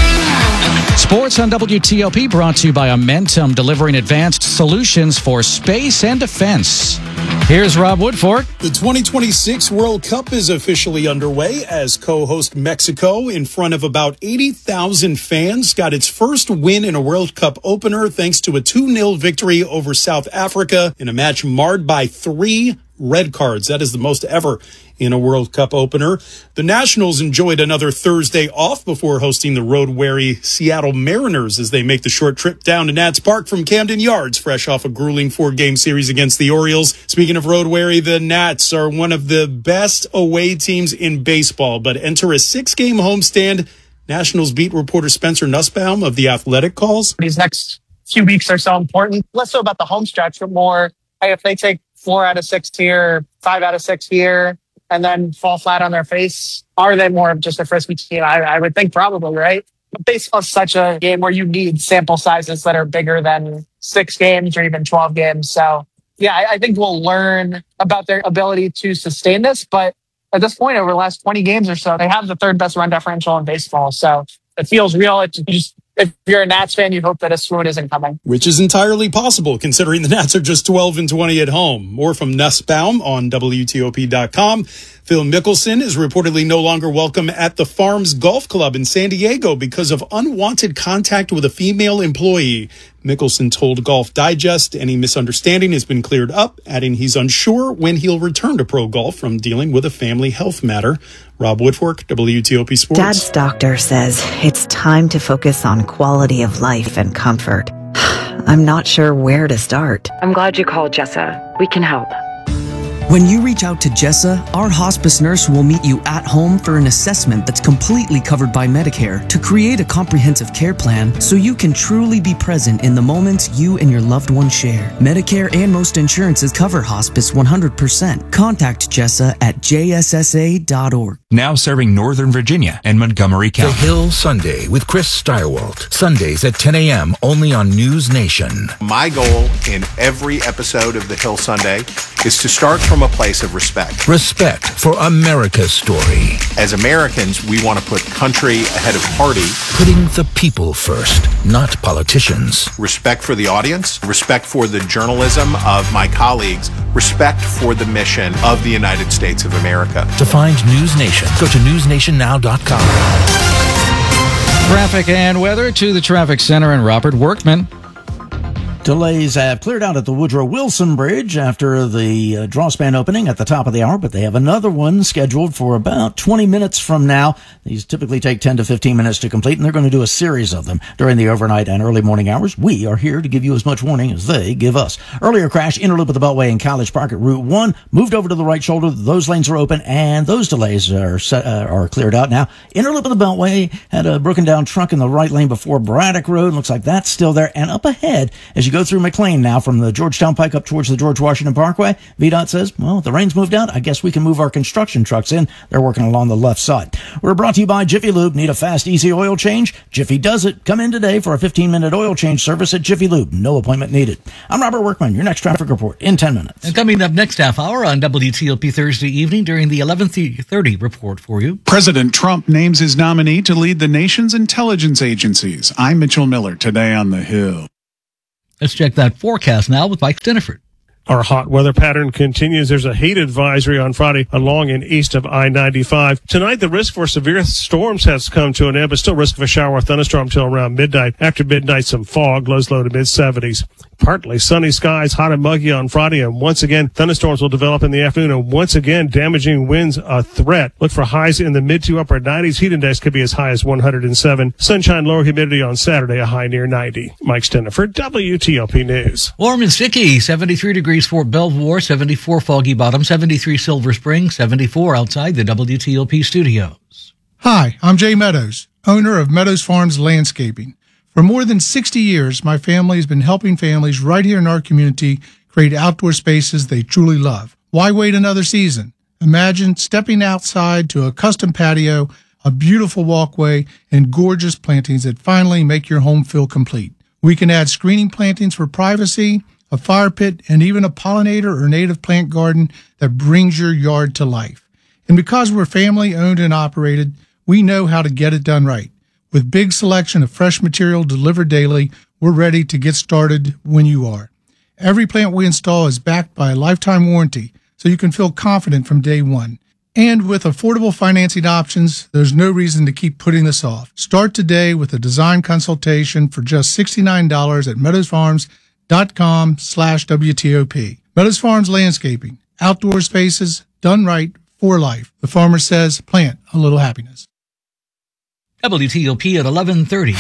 Speaker 1: Sports on W T O P brought to you by Amentum, delivering advanced solutions for space and defense. Here's Rob Woodfork.
Speaker 10: The twenty twenty-six World Cup is officially underway as co-host Mexico, in front of about eighty thousand fans, got its first win in a World Cup opener thanks to a two nil victory over South Africa in a match marred by three red cards. That is the most ever in a World Cup opener. The Nationals enjoyed another Thursday off before hosting the road-weary Seattle Mariners as they make the short trip down to Nats Park from Camden Yards, fresh off a grueling four-game series against the Orioles. Speaking of road-weary, the Nats are one of the best away teams in baseball, but enter a six-game homestand. Nationals beat reporter Spencer Nussbaum of The Athletic calls.
Speaker 13: These next few weeks are so important. Less so about the home stretch, but more, hey, if they take four out of six here, five out of six here, and then fall flat on their face, are they more of just a frisky team? I, I would think probably, right? But baseball is such a game where you need sample sizes that are bigger than six games or even twelve games. So, yeah, I, I think we'll learn about their ability to sustain this. But at this point, over the last twenty games or so, they have the third best run differential in baseball. So it feels real. It just, if you're a Nats fan, you hope that a swoon isn't coming.
Speaker 10: Which is entirely possible, considering the Nats are just twelve and twenty at home. More from Nussbaum on W T O P dot com. Phil Mickelson is reportedly no longer welcome at the Farms Golf Club in San Diego because of unwanted contact with a female employee. Mickelson told Golf Digest any misunderstanding has been cleared up, adding he's unsure when he'll return to pro golf from dealing with a family health matter. Rob Woodfork, W T O P Sports.
Speaker 14: Dad's doctor says it's time to focus on quality of life and comfort. I'm not sure where to start.
Speaker 15: I'm glad you called, Jessa. We can help.
Speaker 16: When you reach out to Jessa, our hospice nurse will meet you at home for an assessment that's completely covered by Medicare to create a comprehensive care plan so you can truly be present in the moments you and your loved one share. Medicare and most insurances cover hospice one hundred percent. Contact Jessa at J S S A dot org.
Speaker 17: Now serving Northern Virginia and Montgomery County.
Speaker 27: The Hill Sunday with Chris Steiwalt. Sundays at ten a.m. only on News Nation.
Speaker 30: My goal in every episode of The Hill Sunday is to start from a place of respect.
Speaker 27: Respect for America's story.
Speaker 30: As Americans, we want to put country ahead of party.
Speaker 27: Putting the people first, not politicians.
Speaker 30: Respect for the audience. Respect for the journalism of my colleagues. Respect for the mission of the United States of America.
Speaker 27: To find News Nation, go to news nation now dot com.
Speaker 1: Traffic and weather to the traffic center and Robert Workman.
Speaker 5: Delays have cleared out at the Woodrow Wilson Bridge after the uh, draw span opening at the top of the hour, but they have another one scheduled for about twenty minutes from now. These typically take ten to fifteen minutes to complete, and they're going to do a series of them during the overnight and early morning hours. We are here to give you as much warning as they give us. Earlier crash, interloop of the Beltway in College Park at Route one, moved over to the right shoulder. Those lanes are open, and those delays are set, uh, are cleared out now. Interloop of the Beltway had a broken down truck in the right lane before Braddock Road. Looks like that's still there. And up ahead, as you go through McLean now from the Georgetown Pike up towards the George Washington Parkway, V DOT says, well, the rain's moved out. I guess we can move our construction trucks in. They're working along the left side. We're brought to you by Jiffy Lube. Need a fast, easy oil change? Jiffy does it. Come in today for a fifteen-minute oil change service at Jiffy Lube. No appointment needed. I'm Robert Workman. Your next traffic report in ten minutes.
Speaker 8: And coming up next half hour on W T O P Thursday evening during the eleven thirty report for you.
Speaker 11: President Trump names his nominee to lead the nation's intelligence agencies. I'm Mitchell Miller, today on The Hill.
Speaker 8: Let's check that forecast now with Mike Stiniford.
Speaker 12: Our hot weather pattern continues. There's a heat advisory on Friday along and east of I ninety-five. Tonight, the risk for severe storms has come to an end, but still risk of a shower or thunderstorm till around midnight. After midnight, some fog, lows low to mid seventies. Partly sunny skies, hot and muggy on Friday, and once again, thunderstorms will develop in the afternoon, and once again, damaging winds a threat. Look for highs in the mid to upper nineties. Heat index could be as high as one hundred seven. Sunshine, lower humidity on Saturday, a high near ninety. Mike Steniford, W T O P News.
Speaker 8: Warm and sticky, seventy-three degrees Fort Belvoir, seventy-four Foggy Bottom, seventy-three Silver Spring, seventy-four outside the W T O P studios.
Speaker 18: Hi, I'm Jay Meadows, owner of Meadows Farms Landscaping. For more than sixty years, my family has been helping families right here in our community create outdoor spaces they truly love. Why wait another season? Imagine stepping outside to a custom patio, a beautiful walkway, and gorgeous plantings that finally make your home feel complete. We can add screening plantings for privacy, a fire pit, and even a pollinator or native plant garden that brings your yard to life. And because we're family owned and operated, we know how to get it done right. With big selection of fresh material delivered daily, we're ready to get started when you are. Every plant we install is backed by a lifetime warranty, so you can feel confident from day one. And with affordable financing options, there's no reason to keep putting this off. Start today with a design consultation for just sixty-nine dollars at meadowsfarms.com slash WTOP. Meadows Farms Landscaping, outdoor spaces done right for life. The farmer says, plant a little happiness.
Speaker 8: W T O P at eleven thirty.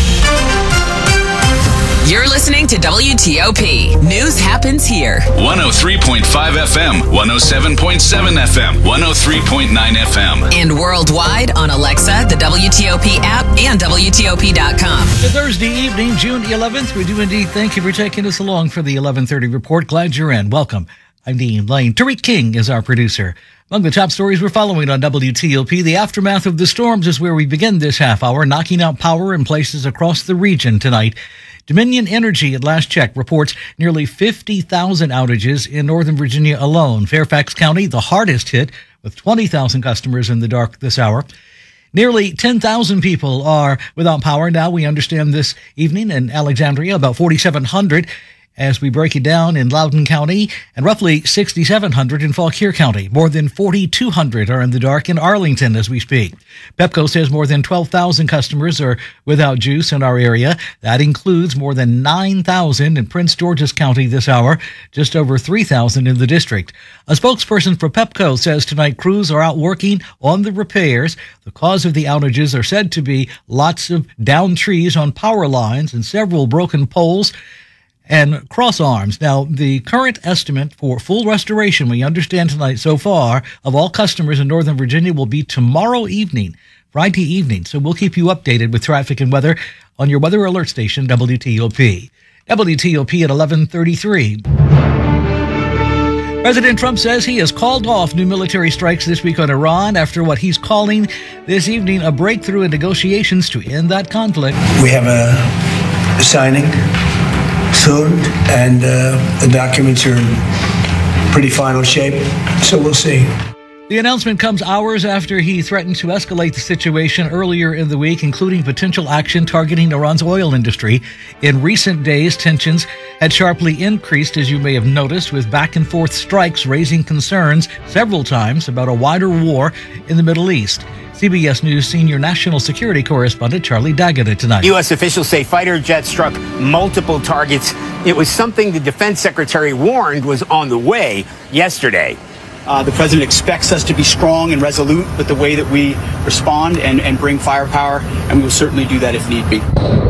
Speaker 26: You're listening to W T O P. News happens here.
Speaker 3: one oh three point five F M, one oh seven point seven F M, one oh three point nine F M.
Speaker 26: And worldwide on Alexa, the W T O P app, and W T O P dot com.
Speaker 8: The Thursday evening, June eleventh. We do indeed thank you for taking us along for the eleven thirty report. Glad you're in. Welcome. I'm Dean Lane. Tariq King is our producer. Among the top stories we're following on W T O P, the aftermath of the storms is where we begin this half hour, knocking out power in places across the region tonight. Dominion Energy, at last check, reports nearly fifty thousand outages in Northern Virginia alone. Fairfax County, the hardest hit, with twenty thousand customers in the dark this hour. Nearly ten thousand people are without power now, we understand, this evening in Alexandria, about forty-seven hundred. As we break it down in Loudoun County, and roughly sixty-seven hundred in Fauquier County. More than forty-two hundred are in the dark in Arlington as we speak. Pepco says more than twelve thousand customers are without juice in our area. That includes more than nine thousand in Prince George's County this hour, just over three thousand in the district. A spokesperson for Pepco says tonight crews are out working on the repairs. The cause of the outages are said to be lots of downed trees on power lines and several broken poles and cross arms. Now, the current estimate for full restoration, we understand tonight so far, of all customers in Northern Virginia will be tomorrow evening, Friday evening. So we'll keep you updated with traffic and weather on your weather alert station, W T O P. W T O P at eleven thirty-three. President Trump says he has called off new military strikes this week on Iran after what he's calling this evening a breakthrough in negotiations to end that conflict.
Speaker 4: We have a signing soon, and uh, the documents are in pretty final shape, so we'll see.
Speaker 8: The announcement comes hours after he threatened to escalate the situation earlier in the week, including potential action targeting Iran's oil industry. In recent days, tensions had sharply increased, as you may have noticed, with back-and-forth strikes raising concerns several times about a wider war in the Middle East. C B S News senior national security correspondent Charlie D'Agata tonight.
Speaker 19: U S officials say fighter jets struck multiple targets
Speaker 2: It was something the defense secretary warned was on the way yesterday.
Speaker 9: Uh, the president expects us to be strong and resolute with the way that we respond and, and bring firepower, and we will certainly do that if need be.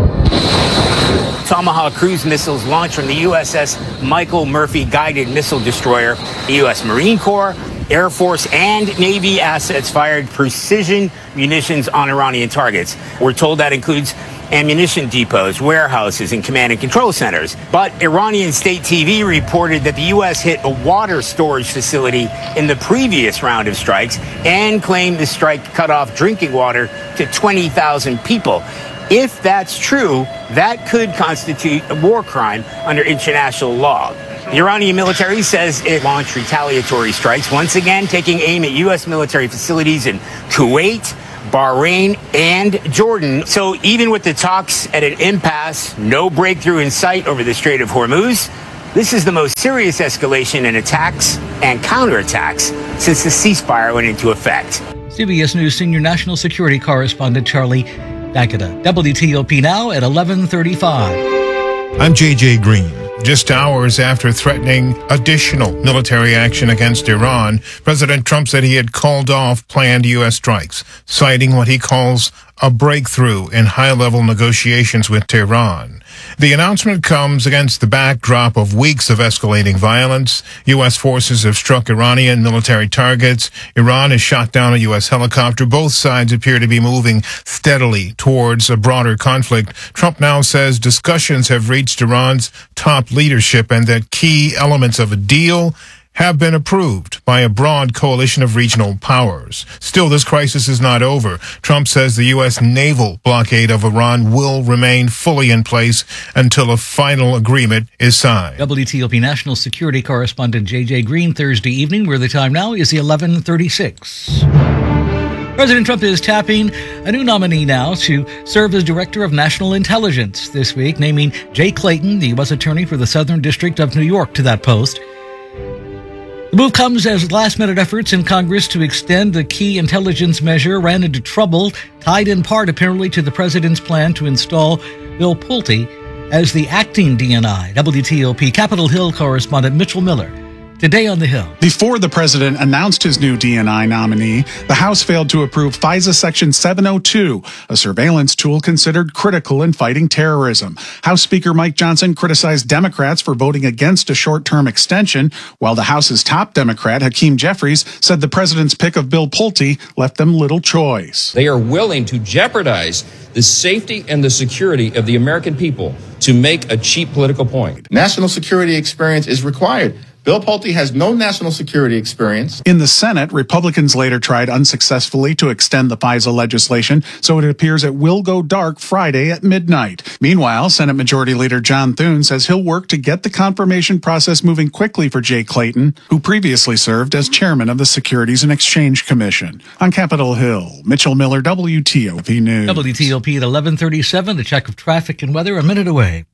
Speaker 2: Tomahawk cruise missiles launched from the U S S Michael Murphy guided missile destroyer. The U S Marine Corps, Air Force, and Navy assets fired precision munitions on Iranian targets. We're told that includes ammunition depots, warehouses, and command and control centers. But Iranian state T V reported that the U S hit a water storage facility in the previous round of strikes and claimed the strike cut off drinking water to twenty thousand people. If that's true, that could constitute a war crime under international law. The Iranian military says it launched retaliatory strikes, once again taking aim at U S military facilities in Kuwait, Bahrain, and Jordan. So even with the talks at an impasse, no breakthrough in sight over the Strait of Hormuz, this is the most serious escalation in attacks and counterattacks since the ceasefire went into effect.
Speaker 8: C B S News senior national security correspondent Charlie Dakota. W T O P now at eleven thirty-five.
Speaker 19: I'm J J Green. Just hours after threatening additional military action against Iran, President Trump said he had called off planned U S strikes, citing what he calls a breakthrough in high-level negotiations with Tehran. The announcement comes against the backdrop of weeks of escalating violence. U S forces have struck Iranian military targets. Iran has shot down a U S helicopter. Both sides appear to be moving steadily towards a broader conflict. Trump now says discussions have reached Iran's top leadership and that key elements of a deal have been approved by a broad coalition of regional powers. Still, this crisis is not over. Trump says the U S naval blockade of Iran will remain fully in place until a final agreement is signed.
Speaker 8: W T O P national security correspondent J J Green, Thursday evening, where the time now is eleven thirty-six. President Trump is tapping a new nominee now to serve as Director of National Intelligence this week, naming Jay Clayton, the U S Attorney for the Southern District of New York, to that post. The move comes as last-minute efforts in Congress to extend the key intelligence measure ran into trouble, tied in part apparently to the president's plan to install Bill Pulte as the acting D N I. W T O P Capitol Hill correspondent Mitchell Miller. Today on the Hill.
Speaker 11: Before the president announced his new D N I nominee, the House failed to approve FISA Section seven oh two, a surveillance tool considered critical in fighting terrorism. House Speaker Mike Johnson criticized Democrats for voting against a short-term extension, while the House's top Democrat, Hakeem Jeffries, said the president's pick of Bill Pulte left them little choice.
Speaker 20: They are willing to jeopardize the safety and the security of the American people to make a cheap political point.
Speaker 21: National security experience is required. Bill Pulte has no national security experience.
Speaker 11: In the Senate, Republicans later tried unsuccessfully to extend the FISA legislation, so it appears it will go dark Friday at midnight. Meanwhile, Senate Majority Leader John Thune says he'll work to get the confirmation process moving quickly for Jay Clayton, who previously served as chairman of the Securities and Exchange Commission. On Capitol Hill, Mitchell Miller, W T O P News.
Speaker 8: W T O P at eleven thirty-seven, the check of traffic and weather a minute away.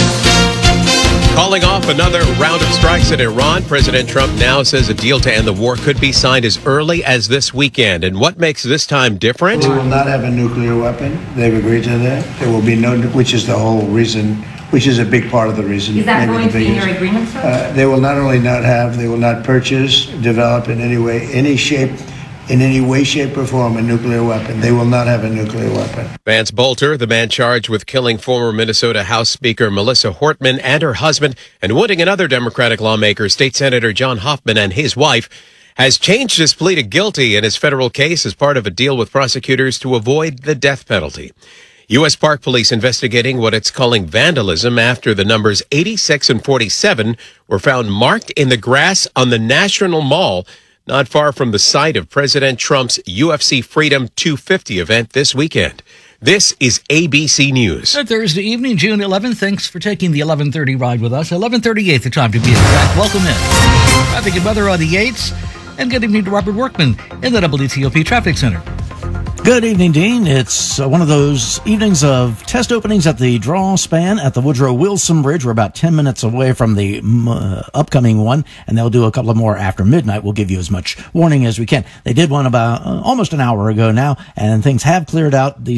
Speaker 22: Calling off another round of strikes in Iran, President Trump now says a deal to end the war could be signed as early as this weekend. And what makes this time different?
Speaker 4: We will not have a nuclear weapon. They've agreed to that. There will be no, which is the whole reason, which is a big part of the reason.
Speaker 23: Is that going to be in your agreement, sir?
Speaker 4: Uh, they will not only not have, they will not purchase, develop in any way, any shape, in any way, shape, or form a nuclear weapon. They will not have a nuclear weapon.
Speaker 22: Vance Bolter, the man charged with killing former Minnesota House Speaker Melissa Hortman and her husband and wounding another Democratic lawmaker, State Senator John Hoffman, and his wife, has changed his plea to guilty in his federal case as part of a deal with prosecutors to avoid the death penalty. U S Park Police investigating what it's calling vandalism after the numbers eighty-six and forty-seven were found marked in the grass on the National Mall, not far from the site of President Trump's U F C Freedom two fifty event this weekend. This is A B C News.
Speaker 8: Thursday evening, June eleventh. Thanks for taking the eleven thirty ride with us. eleven thirty-eight, the time to be exact. Welcome in. Traffic and weather on the eights. And good evening to Robert Workman in the W T O P Traffic Center.
Speaker 5: Good evening, Dean. It's uh, one of those evenings of test openings at the draw span at the Woodrow Wilson Bridge. We're about ten minutes away from the uh, upcoming one, and they'll do a couple of more after midnight. We'll give you as much warning as we can. They did one about uh, almost an hour ago now, and things have cleared out. These take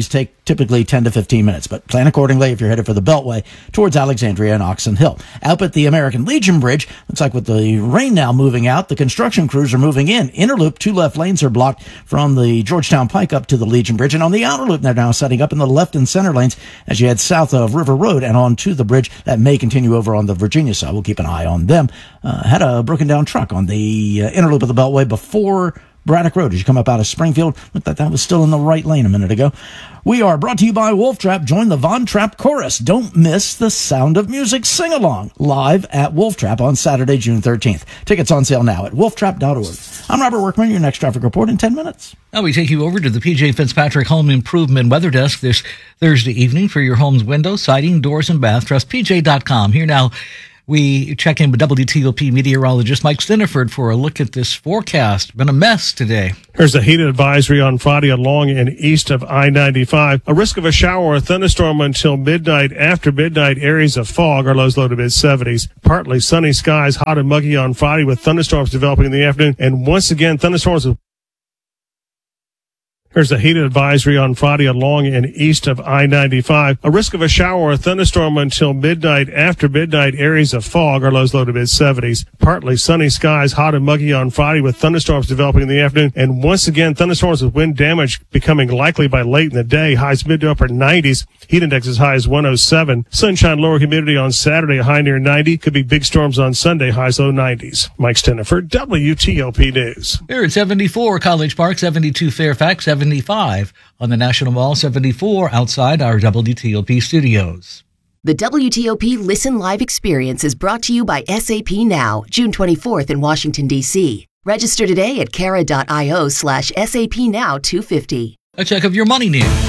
Speaker 5: typically ten to fifteen minutes, but plan accordingly if you're headed for the Beltway towards Alexandria and Oxon Hill. Out at the American Legion Bridge, looks like with the rain now moving out, the construction crews are moving in. Inner loop, two left lanes are blocked from the Georgetown Pike up to the Legion Bridge, and on the outer loop, they're now setting up in the left and center lanes as you head south of River Road and on to the bridge. That may continue over on the Virginia side. We'll keep an eye on them. Uh, had a broken down truck on the uh, inner loop of the Beltway before Braddock Road as you come up out of Springfield. Looked like that was still in the right lane a minute ago. We are brought to you by Wolf Trap. Join the Von Trapp Chorus. Don't miss the Sound of Music sing-along live at Wolf Trap on Saturday, June thirteenth. Tickets on sale now at wolf trap dot org. I'm Robert Workman, your next traffic report in ten minutes.
Speaker 8: Now we take you over to the P J Fitzpatrick Home Improvement Weather Desk this Thursday evening for your home's windows, siding, doors, and bath. Trust P J dot com. Here now, we check in with W T O P meteorologist Mike Stiniford for a look at this forecast. Been a mess today.
Speaker 12: There's a heat advisory on Friday along and east of I ninety-five. A risk of a shower or thunderstorm until midnight. After midnight, areas of fog. Our lows low to mid seventies. Partly sunny skies, hot and muggy on Friday with thunderstorms developing in the afternoon. And once again, thunderstorms with There's a heat advisory on Friday along and east of I ninety-five. A risk of a shower or thunderstorm until midnight. After midnight, areas of fog. Our lows low to mid seventies. Partly sunny skies, hot and muggy on Friday with thunderstorms developing in the afternoon. And once again, thunderstorms with wind damage becoming likely by late in the day. Highs mid to upper nineties. Heat index as high as one oh seven. Sunshine, lower humidity on Saturday, a high near ninety. Could be big storms on Sunday, highs low nineties. Mike Stiniford, W T O P News.
Speaker 8: Here at seventy-four College Park, seventy-two Fairfax, seventy-five on the National Mall, seventy-four outside our W T O P studios.
Speaker 6: The W T O P Listen Live experience is brought to you by S A P Now, June twenty-fourth in Washington, D C. Register today at cara.io slash SAP Now 250.
Speaker 8: A check of your money news.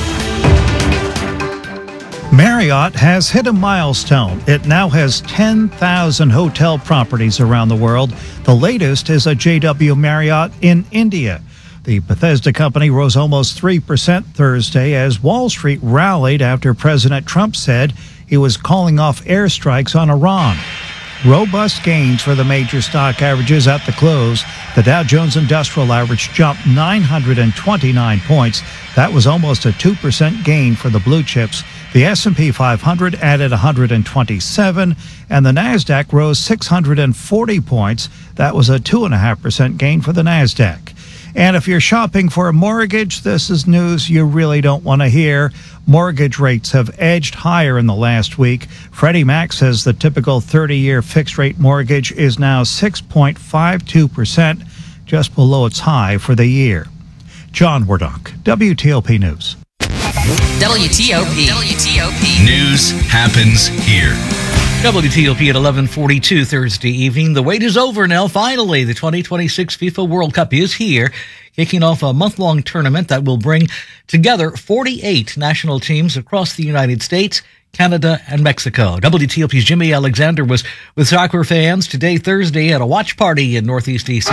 Speaker 7: Marriott has hit a milestone. It now has ten thousand hotel properties around the world. The latest is a J W Marriott in India. The Bethesda company rose almost three percent Thursday as Wall Street rallied after President Trump said he was calling off airstrikes on Iran. Robust gains for the major stock averages at the close. The Dow Jones Industrial Average jumped nine hundred twenty-nine points. That was almost a two percent gain for the blue chips. The S and P five hundred added one hundred twenty-seven, and the NASDAQ rose six hundred forty points. That was a two point five percent gain for the NASDAQ. And if you're shopping for a mortgage, this is news you really don't want to hear. Mortgage rates have edged higher in the last week. Freddie Mac says the typical thirty-year fixed-rate mortgage is now six point five two percent, just below its high for the year. John Wardock, W T O P News.
Speaker 26: W T O P. W T O P.
Speaker 3: News happens here.
Speaker 8: W T O P at eleven forty-two Thursday evening. The wait is over now. Finally, the twenty twenty-six FIFA World Cup is here, kicking off a month-long tournament that will bring together forty-eight national teams across the United States, Canada, and Mexico. W T O P's Jimmy Alexander was with soccer fans today, Thursday, at a watch party in Northeast D C.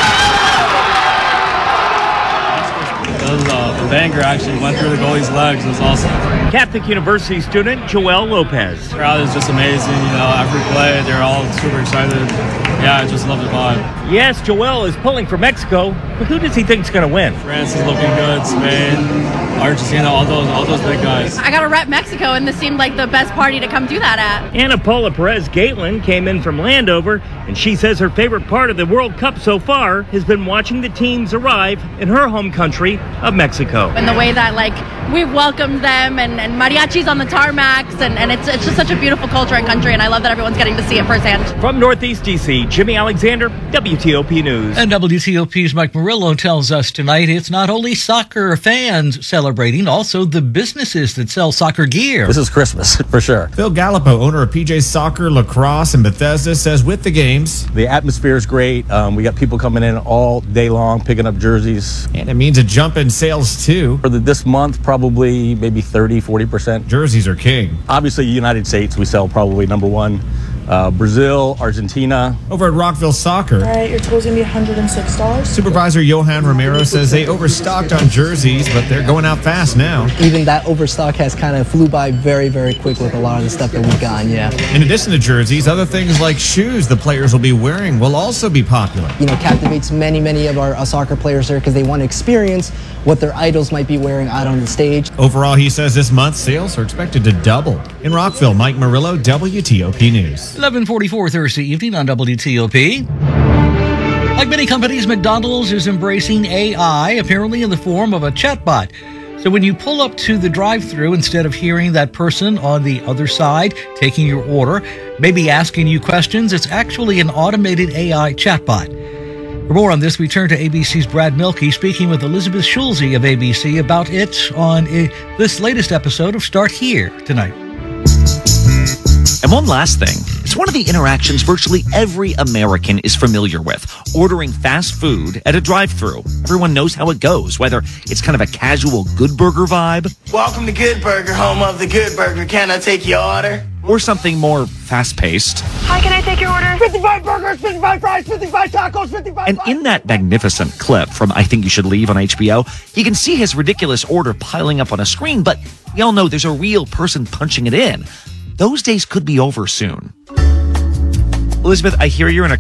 Speaker 10: Was, uh, the banger actually went through the goalie's legs. It was awesome.
Speaker 13: Catholic University student Joel Lopez.
Speaker 10: The crowd is just amazing. You know, every play, they're all super excited. Yeah, I just love the vibe.
Speaker 13: Yes, Joel is pulling for Mexico, but who does he think is going to win?
Speaker 10: France is looking good. Spain, Argentina, all those, all those big guys.
Speaker 14: I got to rep Mexico, and this seemed like the best party to come do that at.
Speaker 13: Anna Paula Perez Gaitlin came in from Landover, and she says her favorite part of the World Cup so far has been watching the teams arrive in her home country of Mexico.
Speaker 14: And the way that, like, we welcomed them, and, and mariachis on the tarmacs, and, and it's, it's just such a beautiful culture and country, and I love that everyone's getting to see it firsthand.
Speaker 13: From Northeast D C, Jimmy Alexander, W T O P News.
Speaker 8: And W T O P's Mike Murillo tells us tonight it's not only soccer fans celebrating, also the businesses that sell soccer gear.
Speaker 15: This is Christmas, for sure.
Speaker 24: Phil Gallipo, owner of P J Soccer, Lacrosse, and Bethesda, says with the games,
Speaker 15: the atmosphere is great. Um, we got people coming in all day long, picking up jerseys.
Speaker 24: And it means a jump in sales, too.
Speaker 15: For the, this month, probably maybe thirty, forty percent.
Speaker 24: Jerseys are king.
Speaker 15: Obviously, United States, we sell probably number one. uh, Brazil, Argentina.
Speaker 24: Over at Rockville Soccer,
Speaker 1: All right, your total's going to be one hundred six dollars.
Speaker 24: Supervisor Johan Romero says they overstocked on jerseys, but they're going out fast now.
Speaker 9: Even that overstock has kind of flew by very, very quick with a lot of the stuff that we've gotten, yeah.
Speaker 24: In addition to jerseys, other things like shoes the players will be wearing will also be popular.
Speaker 9: You know, captivates many, many of our uh, soccer players there because they want to experience what their idols might be wearing out on the stage.
Speaker 24: Overall, he says this month sales are expected to double. In Rockville, Mike Murillo, W T O P News.
Speaker 8: eleven forty-four Thursday evening on W T O P. Like many companies, McDonald's is embracing A I, apparently in the form of a chatbot. So when you pull up to the drive-thru, instead of hearing that person on the other side taking your order, maybe asking you questions, it's actually an automated A I chatbot. For more on this, we turn to A B C's Brad Milkey speaking with Elizabeth Schulze of A B C about it on uh, this latest episode of Start Here tonight.
Speaker 16: And one last thing, it's one of the interactions virtually every American is familiar with, ordering fast food at a drive-thru. Everyone knows how it goes, whether it's kind of a casual Good Burger vibe.
Speaker 17: Welcome to Good Burger, home of the Good Burger. Can I take your order?
Speaker 16: Or something more fast-paced.
Speaker 1: Hi, can I take your order? fifty-five burgers, fifty-five fries, fifty-five tacos, fifty-five
Speaker 16: And in that magnificent clip from I Think You Should Leave on H B O, you can see his ridiculous order piling up on a screen, but we all know there's a real person punching it in. Those days could be over soon. Elizabeth, I hear you're in a